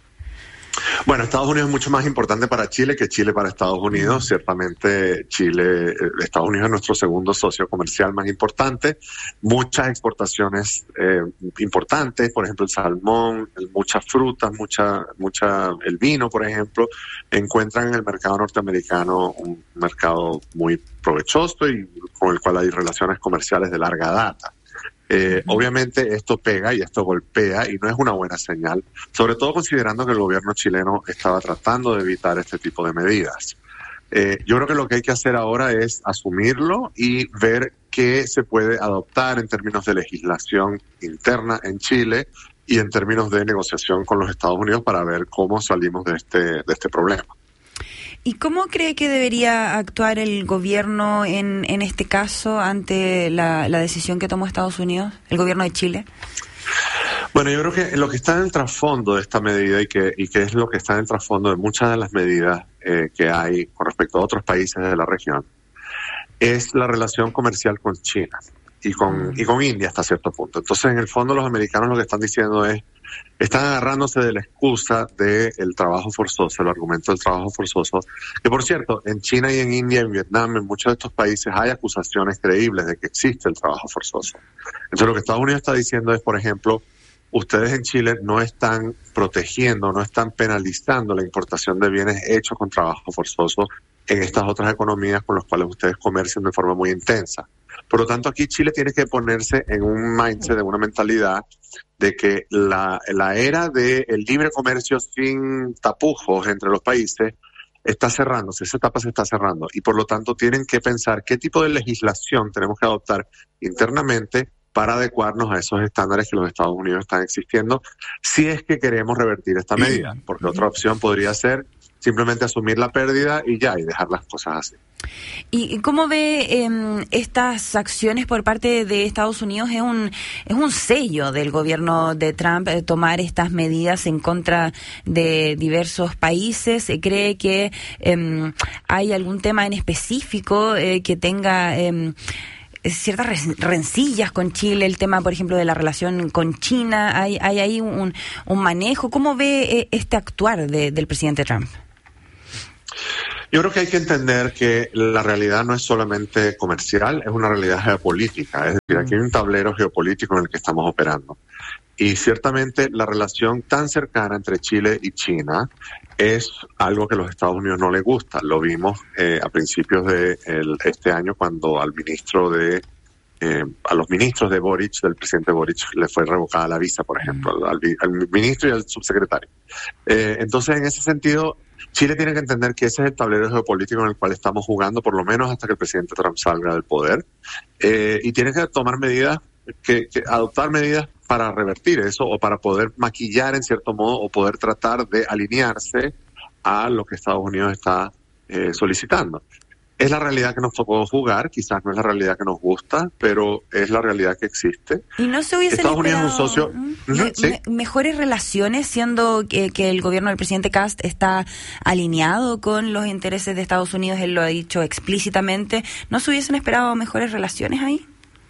Bueno, Estados Unidos es mucho más importante para Chile que Chile para Estados Unidos. Ciertamente Chile, Estados Unidos es nuestro segundo socio comercial más importante. Muchas exportaciones eh, importantes, por ejemplo el salmón, muchas frutas, mucha, mucha, el vino, por ejemplo, encuentran en el mercado norteamericano un mercado muy provechoso y con el cual hay relaciones comerciales de larga data. Eh, obviamente esto pega y esto golpea y no es una buena señal, sobre todo considerando que el gobierno chileno estaba tratando de evitar este tipo de medidas. Eh, yo creo que lo que hay que hacer ahora es asumirlo y ver qué se puede adoptar en términos de legislación interna en Chile y en términos de negociación con los Estados Unidos para ver cómo salimos de este, de este problema. ¿Y cómo cree que debería actuar el gobierno en, en este caso ante la, la decisión que tomó Estados Unidos, el gobierno de Chile? Bueno, yo creo que lo que está en el trasfondo de esta medida y que, y que es lo que está en el trasfondo de muchas de las medidas eh, que hay con respecto a otros países de la región es la relación comercial con China y con, y con India hasta cierto punto. Entonces, en el fondo, los americanos lo que están diciendo es están agarrándose de la excusa del trabajo forzoso, el argumento del trabajo forzoso, que por cierto, en China y en India, en Vietnam, en muchos de estos países hay acusaciones creíbles de que existe el trabajo forzoso. Entonces lo que Estados Unidos está diciendo es, por ejemplo, ustedes en Chile no están protegiendo, no están penalizando la importación de bienes hechos con trabajo forzoso en estas otras economías con las cuales ustedes comercian de forma muy intensa. Por lo tanto, aquí Chile tiene que ponerse en un mindset, de una mentalidad de que la, la era del libre comercio sin tapujos entre los países está cerrándose, esa etapa se está cerrando, y por lo tanto tienen que pensar qué tipo de legislación tenemos que adoptar internamente para adecuarnos a esos estándares que los Estados Unidos están existiendo, si es que queremos revertir esta medida, porque otra opción podría ser simplemente asumir la pérdida y ya, y dejar las cosas así. ¿Y cómo ve eh, estas acciones por parte de Estados Unidos? Es un es un sello del gobierno de Trump eh, tomar estas medidas en contra de diversos países. ¿Cree que eh, hay algún tema en específico eh, que tenga Eh, ciertas rencillas con Chile, el tema, por ejemplo, de la relación con China? ¿Hay, hay ahí un, un manejo? ¿Cómo ve este actuar de, del presidente Trump? Yo creo que hay que entender que la realidad no es solamente comercial, es una realidad geopolítica. Es decir, aquí hay un tablero geopolítico en el que estamos operando. Y ciertamente la relación tan cercana entre Chile y China es algo que a los Estados Unidos no les gusta. Lo vimos eh, a principios de el, este año cuando al ministro de eh, a los ministros de Boric, del presidente Boric, le fue revocada la visa, por ejemplo, al, al ministro y al subsecretario. Eh, entonces, en ese sentido, Chile tiene que entender que ese es el tablero geopolítico en el cual estamos jugando, por lo menos hasta que el presidente Trump salga del poder, eh, y tiene que tomar medidas, que, que adoptar medidas para revertir eso o para poder maquillar en cierto modo o poder tratar de alinearse a lo que Estados Unidos está eh, solicitando. Es la realidad que nos tocó jugar, quizás no es la realidad que nos gusta, pero es la realidad que existe. ¿Y no se hubiesen Estados Unidos esperado es un socio, me, ¿sí? me, mejores relaciones, siendo que, que el gobierno del presidente Kast está alineado con los intereses de Estados Unidos? Él lo ha dicho explícitamente. ¿No se hubiesen esperado mejores relaciones ahí?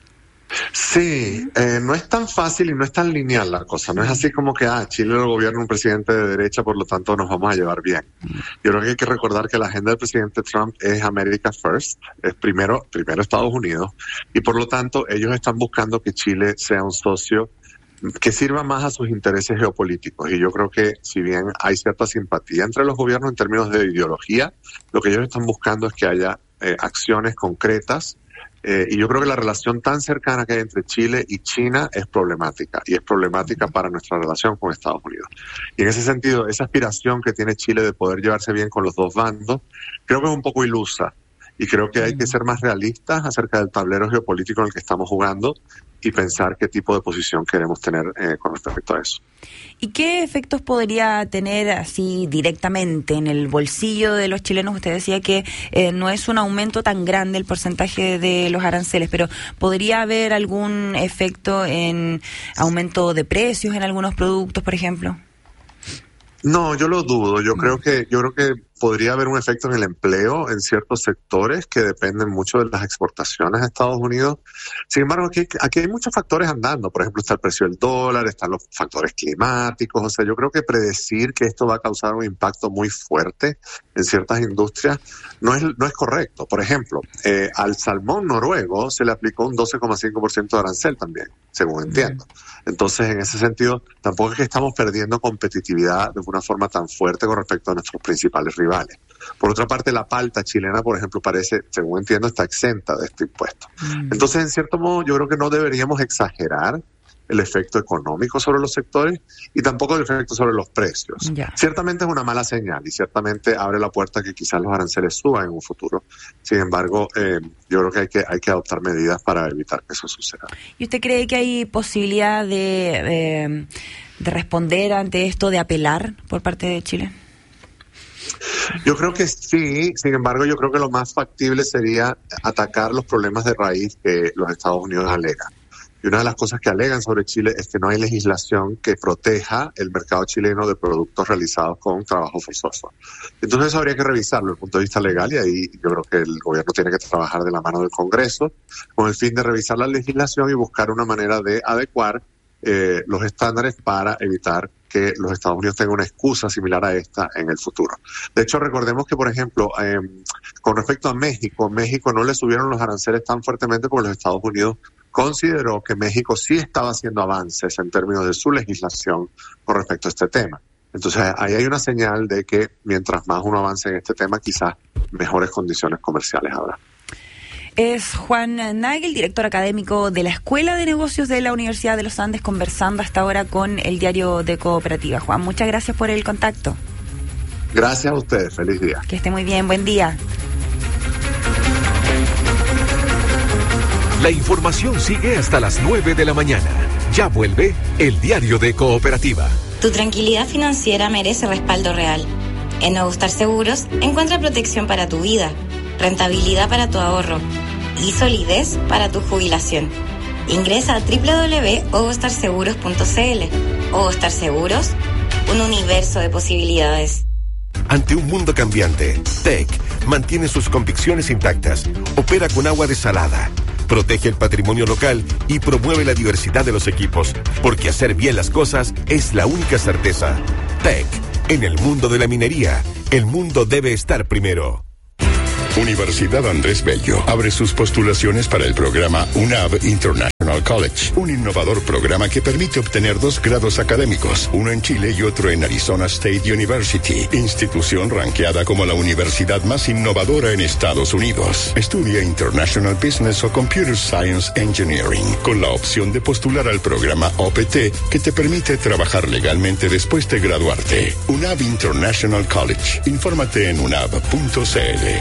Sí, eh, no es tan fácil y no es tan lineal la cosa. No es así como que, ah, Chile lo gobierna un presidente de derecha, por lo tanto nos vamos a llevar bien. Yo creo que hay que recordar que la agenda del presidente Trump es America First, es primero, primero Estados Unidos, y por lo tanto ellos están buscando que Chile sea un socio que sirva más a sus intereses geopolíticos. Y yo creo que si bien hay cierta simpatía entre los gobiernos en términos de ideología, lo que ellos están buscando es que haya eh, acciones concretas. Eh, y yo creo que la relación tan cercana que hay entre Chile y China es problemática, y es problemática para nuestra relación con Estados Unidos. Y en ese sentido, esa aspiración que tiene Chile de poder llevarse bien con los dos bandos, creo que es un poco ilusa. Y creo que hay que ser más realistas acerca del tablero geopolítico en el que estamos jugando y pensar qué tipo de posición queremos tener eh, con respecto a eso. ¿Y qué efectos podría tener así directamente en el bolsillo de los chilenos? Usted decía que eh, no es un aumento tan grande el porcentaje de los aranceles, pero ¿podría haber algún efecto en aumento de precios en algunos productos, por ejemplo? No, yo lo dudo. Yo creo que yo creo que podría haber un efecto en el empleo en ciertos sectores que dependen mucho de las exportaciones a Estados Unidos. Sin embargo, aquí, aquí hay muchos factores andando. Por ejemplo, está el precio del dólar, están los factores climáticos. O sea, yo creo que predecir que esto va a causar un impacto muy fuerte en ciertas industrias no es no es correcto. Por ejemplo, eh, al salmón noruego se le aplicó un doce coma cinco por ciento de arancel también, según entiendo. Entonces, en ese sentido, tampoco es que estamos perdiendo competitividad de una forma tan fuerte con respecto a nuestros principales rivales. Por otra parte, la palta chilena, por ejemplo, parece, según entiendo, está exenta de este impuesto. Mm. Entonces, en cierto modo, yo creo que no deberíamos exagerar el efecto económico sobre los sectores y tampoco el efecto sobre los precios. Yeah. Ciertamente es una mala señal y ciertamente abre la puerta a que quizás los aranceles suban en un futuro. Sin embargo, eh, yo creo que hay que hay que adoptar medidas para evitar que eso suceda. ¿Y usted cree que hay posibilidad de, eh, de responder ante esto, de apelar por parte de Chile? Yo creo que sí, sin embargo, yo creo que lo más factible sería atacar los problemas de raíz que los Estados Unidos alegan. Y una de las cosas que alegan sobre Chile es que no hay legislación que proteja el mercado chileno de productos realizados con trabajo forzoso. Entonces eso habría que revisarlo desde el punto de vista legal, y ahí yo creo que el gobierno tiene que trabajar de la mano del Congreso con el fin de revisar la legislación y buscar una manera de adecuar eh, los estándares para evitar que los Estados Unidos tengan una excusa similar a esta en el futuro. De hecho, recordemos que, por ejemplo, eh, con respecto a México, México no le subieron los aranceles tan fuertemente porque los Estados Unidos consideró que México sí estaba haciendo avances en términos de su legislación con respecto a este tema. Entonces, ahí hay una señal de que mientras más uno avance en este tema, quizás mejores condiciones comerciales habrá. Es Juan Nagel, director académico de la Escuela de Negocios de la Universidad de los Andes, conversando hasta ahora con el Diario de Cooperativa. Juan, muchas gracias por el contacto. Gracias a ustedes, feliz día. Que esté muy bien, buen día. La información sigue hasta las nueve de la mañana. Ya vuelve el Diario de Cooperativa. Tu tranquilidad financiera merece respaldo real. En Ogostar Seguros encuentra protección para tu vida, rentabilidad para tu ahorro y solidez para tu jubilación. Ingresa a doble u doble u doble u punto ogostar seguros punto c l. Ogostar Seguros, un universo de posibilidades. Ante un mundo cambiante, T E C mantiene sus convicciones intactas, opera con agua desalada, protege el patrimonio local y promueve la diversidad de los equipos, porque hacer bien las cosas es la única certeza. T E C, en el mundo de la minería, el mundo debe estar primero. Universidad Andrés Bello abre sus postulaciones para el programa U N A B International College, un innovador programa que permite obtener dos grados académicos, uno en Chile y otro en Arizona State University, institución ranqueada como la universidad más innovadora en Estados Unidos. Estudia International Business o Computer Science Engineering, con la opción de postular al programa O P T, que te permite trabajar legalmente después de graduarte. U N A B International College. Infórmate en u n a b punto c l.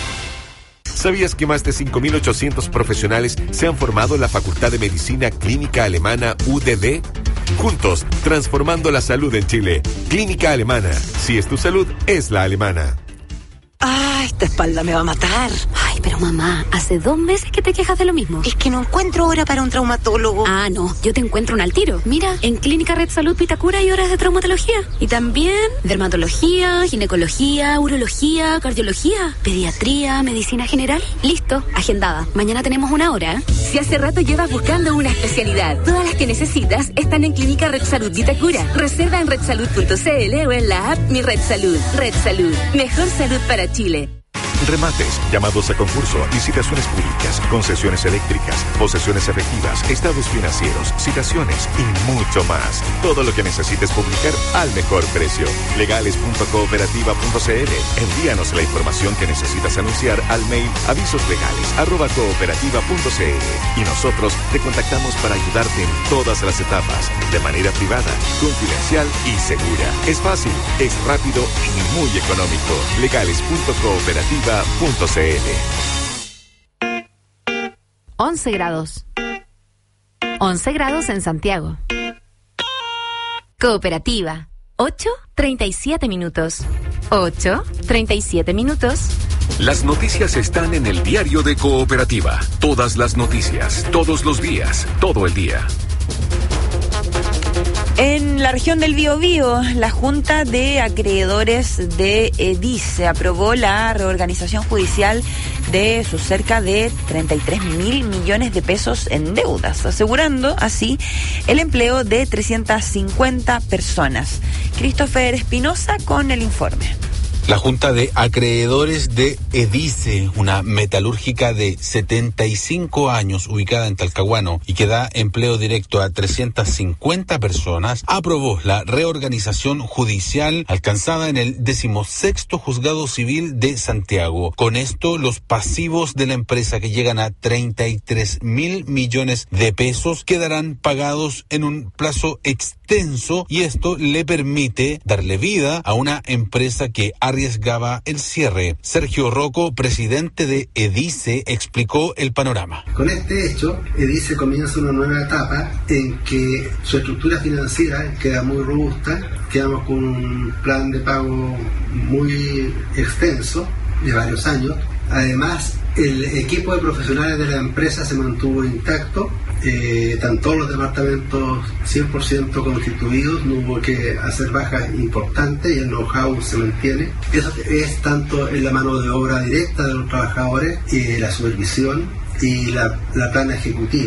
¿Sabías que más de cinco mil ochocientos profesionales se han formado en la Facultad de Medicina Clínica Alemana U D D? Juntos, transformando la salud en Chile. Clínica Alemana. Si es tu salud, es la alemana. Ah, esta espalda me va a matar. Ay, pero mamá, hace dos meses que te quejas de lo mismo. Es que no encuentro hora para un traumatólogo. Ah, no, yo te encuentro un al tiro. Mira, en Clínica Red Salud Vitacura hay horas de traumatología. Y también dermatología, ginecología, urología, cardiología, pediatría, medicina general. Listo, agendada. Mañana tenemos una hora. Si hace rato llevas buscando una especialidad, todas las que necesitas están en Clínica Red Salud Vitacura. Reserva en red salud punto c l o en la app Mi Red Salud. Red Salud, mejor salud para Chile. Remates, llamados a concurso, licitaciones públicas, concesiones eléctricas, posesiones efectivas, estados financieros, citaciones y mucho más. Todo lo que necesites publicar al mejor precio. legales punto cooperativa punto c l. Envíanos la información que necesitas anunciar al mail avisoslegales arroba cooperativa punto c l y nosotros te contactamos para ayudarte en todas las etapas, de manera privada, confidencial y segura. Es fácil, es rápido y muy económico. legales punto cooperativa punto c l. once grados. once grados en Santiago. Cooperativa. ocho treinta y siete minutos. ocho treinta y siete minutos. Las noticias están en el Diario de Cooperativa. Todas las noticias, todos los días, todo el día. En la región del Biobío, la Junta de Acreedores de EDICE aprobó la reorganización judicial de sus cerca de treinta y tres mil millones de pesos en deudas, asegurando así el empleo de trescientas cincuenta personas. Christopher Espinosa con el informe. La Junta de Acreedores de EDICE, una metalúrgica de setenta y cinco años ubicada en Talcahuano y que da empleo directo a trescientas cincuenta personas, aprobó la reorganización judicial alcanzada en el decimosexto Juzgado Civil de Santiago. Con esto, los pasivos de la empresa, que llegan a treinta y tres mil millones de pesos, quedarán pagados en un plazo extenso, y esto le permite darle vida a una empresa que ha arriesgaba el cierre. Sergio Rocco, presidente de EDICE, explicó el panorama. Con este hecho, EDICE comienza una nueva etapa en que su estructura financiera queda muy robusta, quedamos con un plan de pago muy extenso, de varios años. Además, el equipo de profesionales de la empresa se mantuvo intacto. Eh, están todos los departamentos cien por ciento constituidos, no hubo que hacer bajas importantes y el know-how se mantiene. Eso es tanto en la mano de obra directa de los trabajadores, y la supervisión y la, la plana ejecutiva.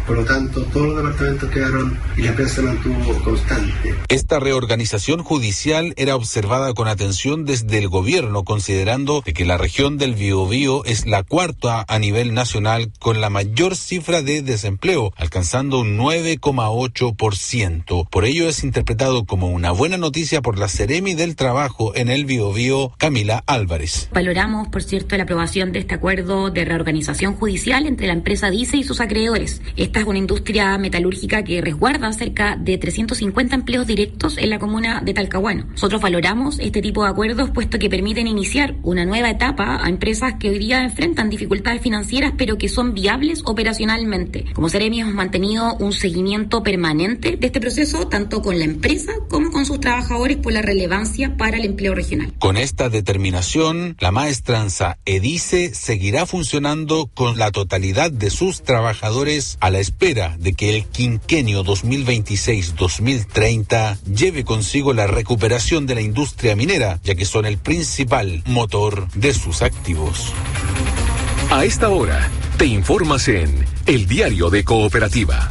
Por lo tanto, todos los departamentos quedaron y la empresa se mantuvo constante. Esta reorganización judicial era observada con atención desde el gobierno, considerando de que la región del Biobío es la cuarta a nivel nacional con la mayor cifra de desempleo, alcanzando un nueve coma ocho por ciento. Por ello es interpretado como una buena noticia por la Seremi del Trabajo en el Biobío, Camila Álvarez. Valoramos, por cierto, la aprobación de este acuerdo de reorganización judicial entre la empresa DICE y sus acreedores. Esta es una industria metalúrgica que resguarda cerca de trescientos cincuenta empleos directos en la comuna de Talcahuano. Nosotros valoramos este tipo de acuerdos puesto que permiten iniciar una nueva etapa a empresas que hoy día enfrentan dificultades financieras pero que son viables operacionalmente. Como Seremi hemos mantenido un seguimiento permanente de este proceso tanto con la empresa como con sus trabajadores por la relevancia para el empleo regional. Con esta determinación, la maestranza EDICE seguirá funcionando con la totalidad de sus trabajadores a la espera de que el quinquenio dos mil veintiséis dos mil treinta lleve consigo la recuperación de la industria minera, ya que son el principal motor de sus activos. A esta hora, te informas en El Diario de Cooperativa.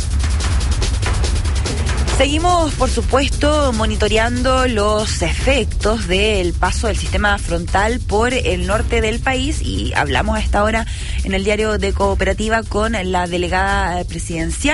Seguimos, por supuesto, monitoreando los efectos del paso del sistema frontal por el norte del país y hablamos a esta hora en el Diario de Cooperativa con la delegada presidencial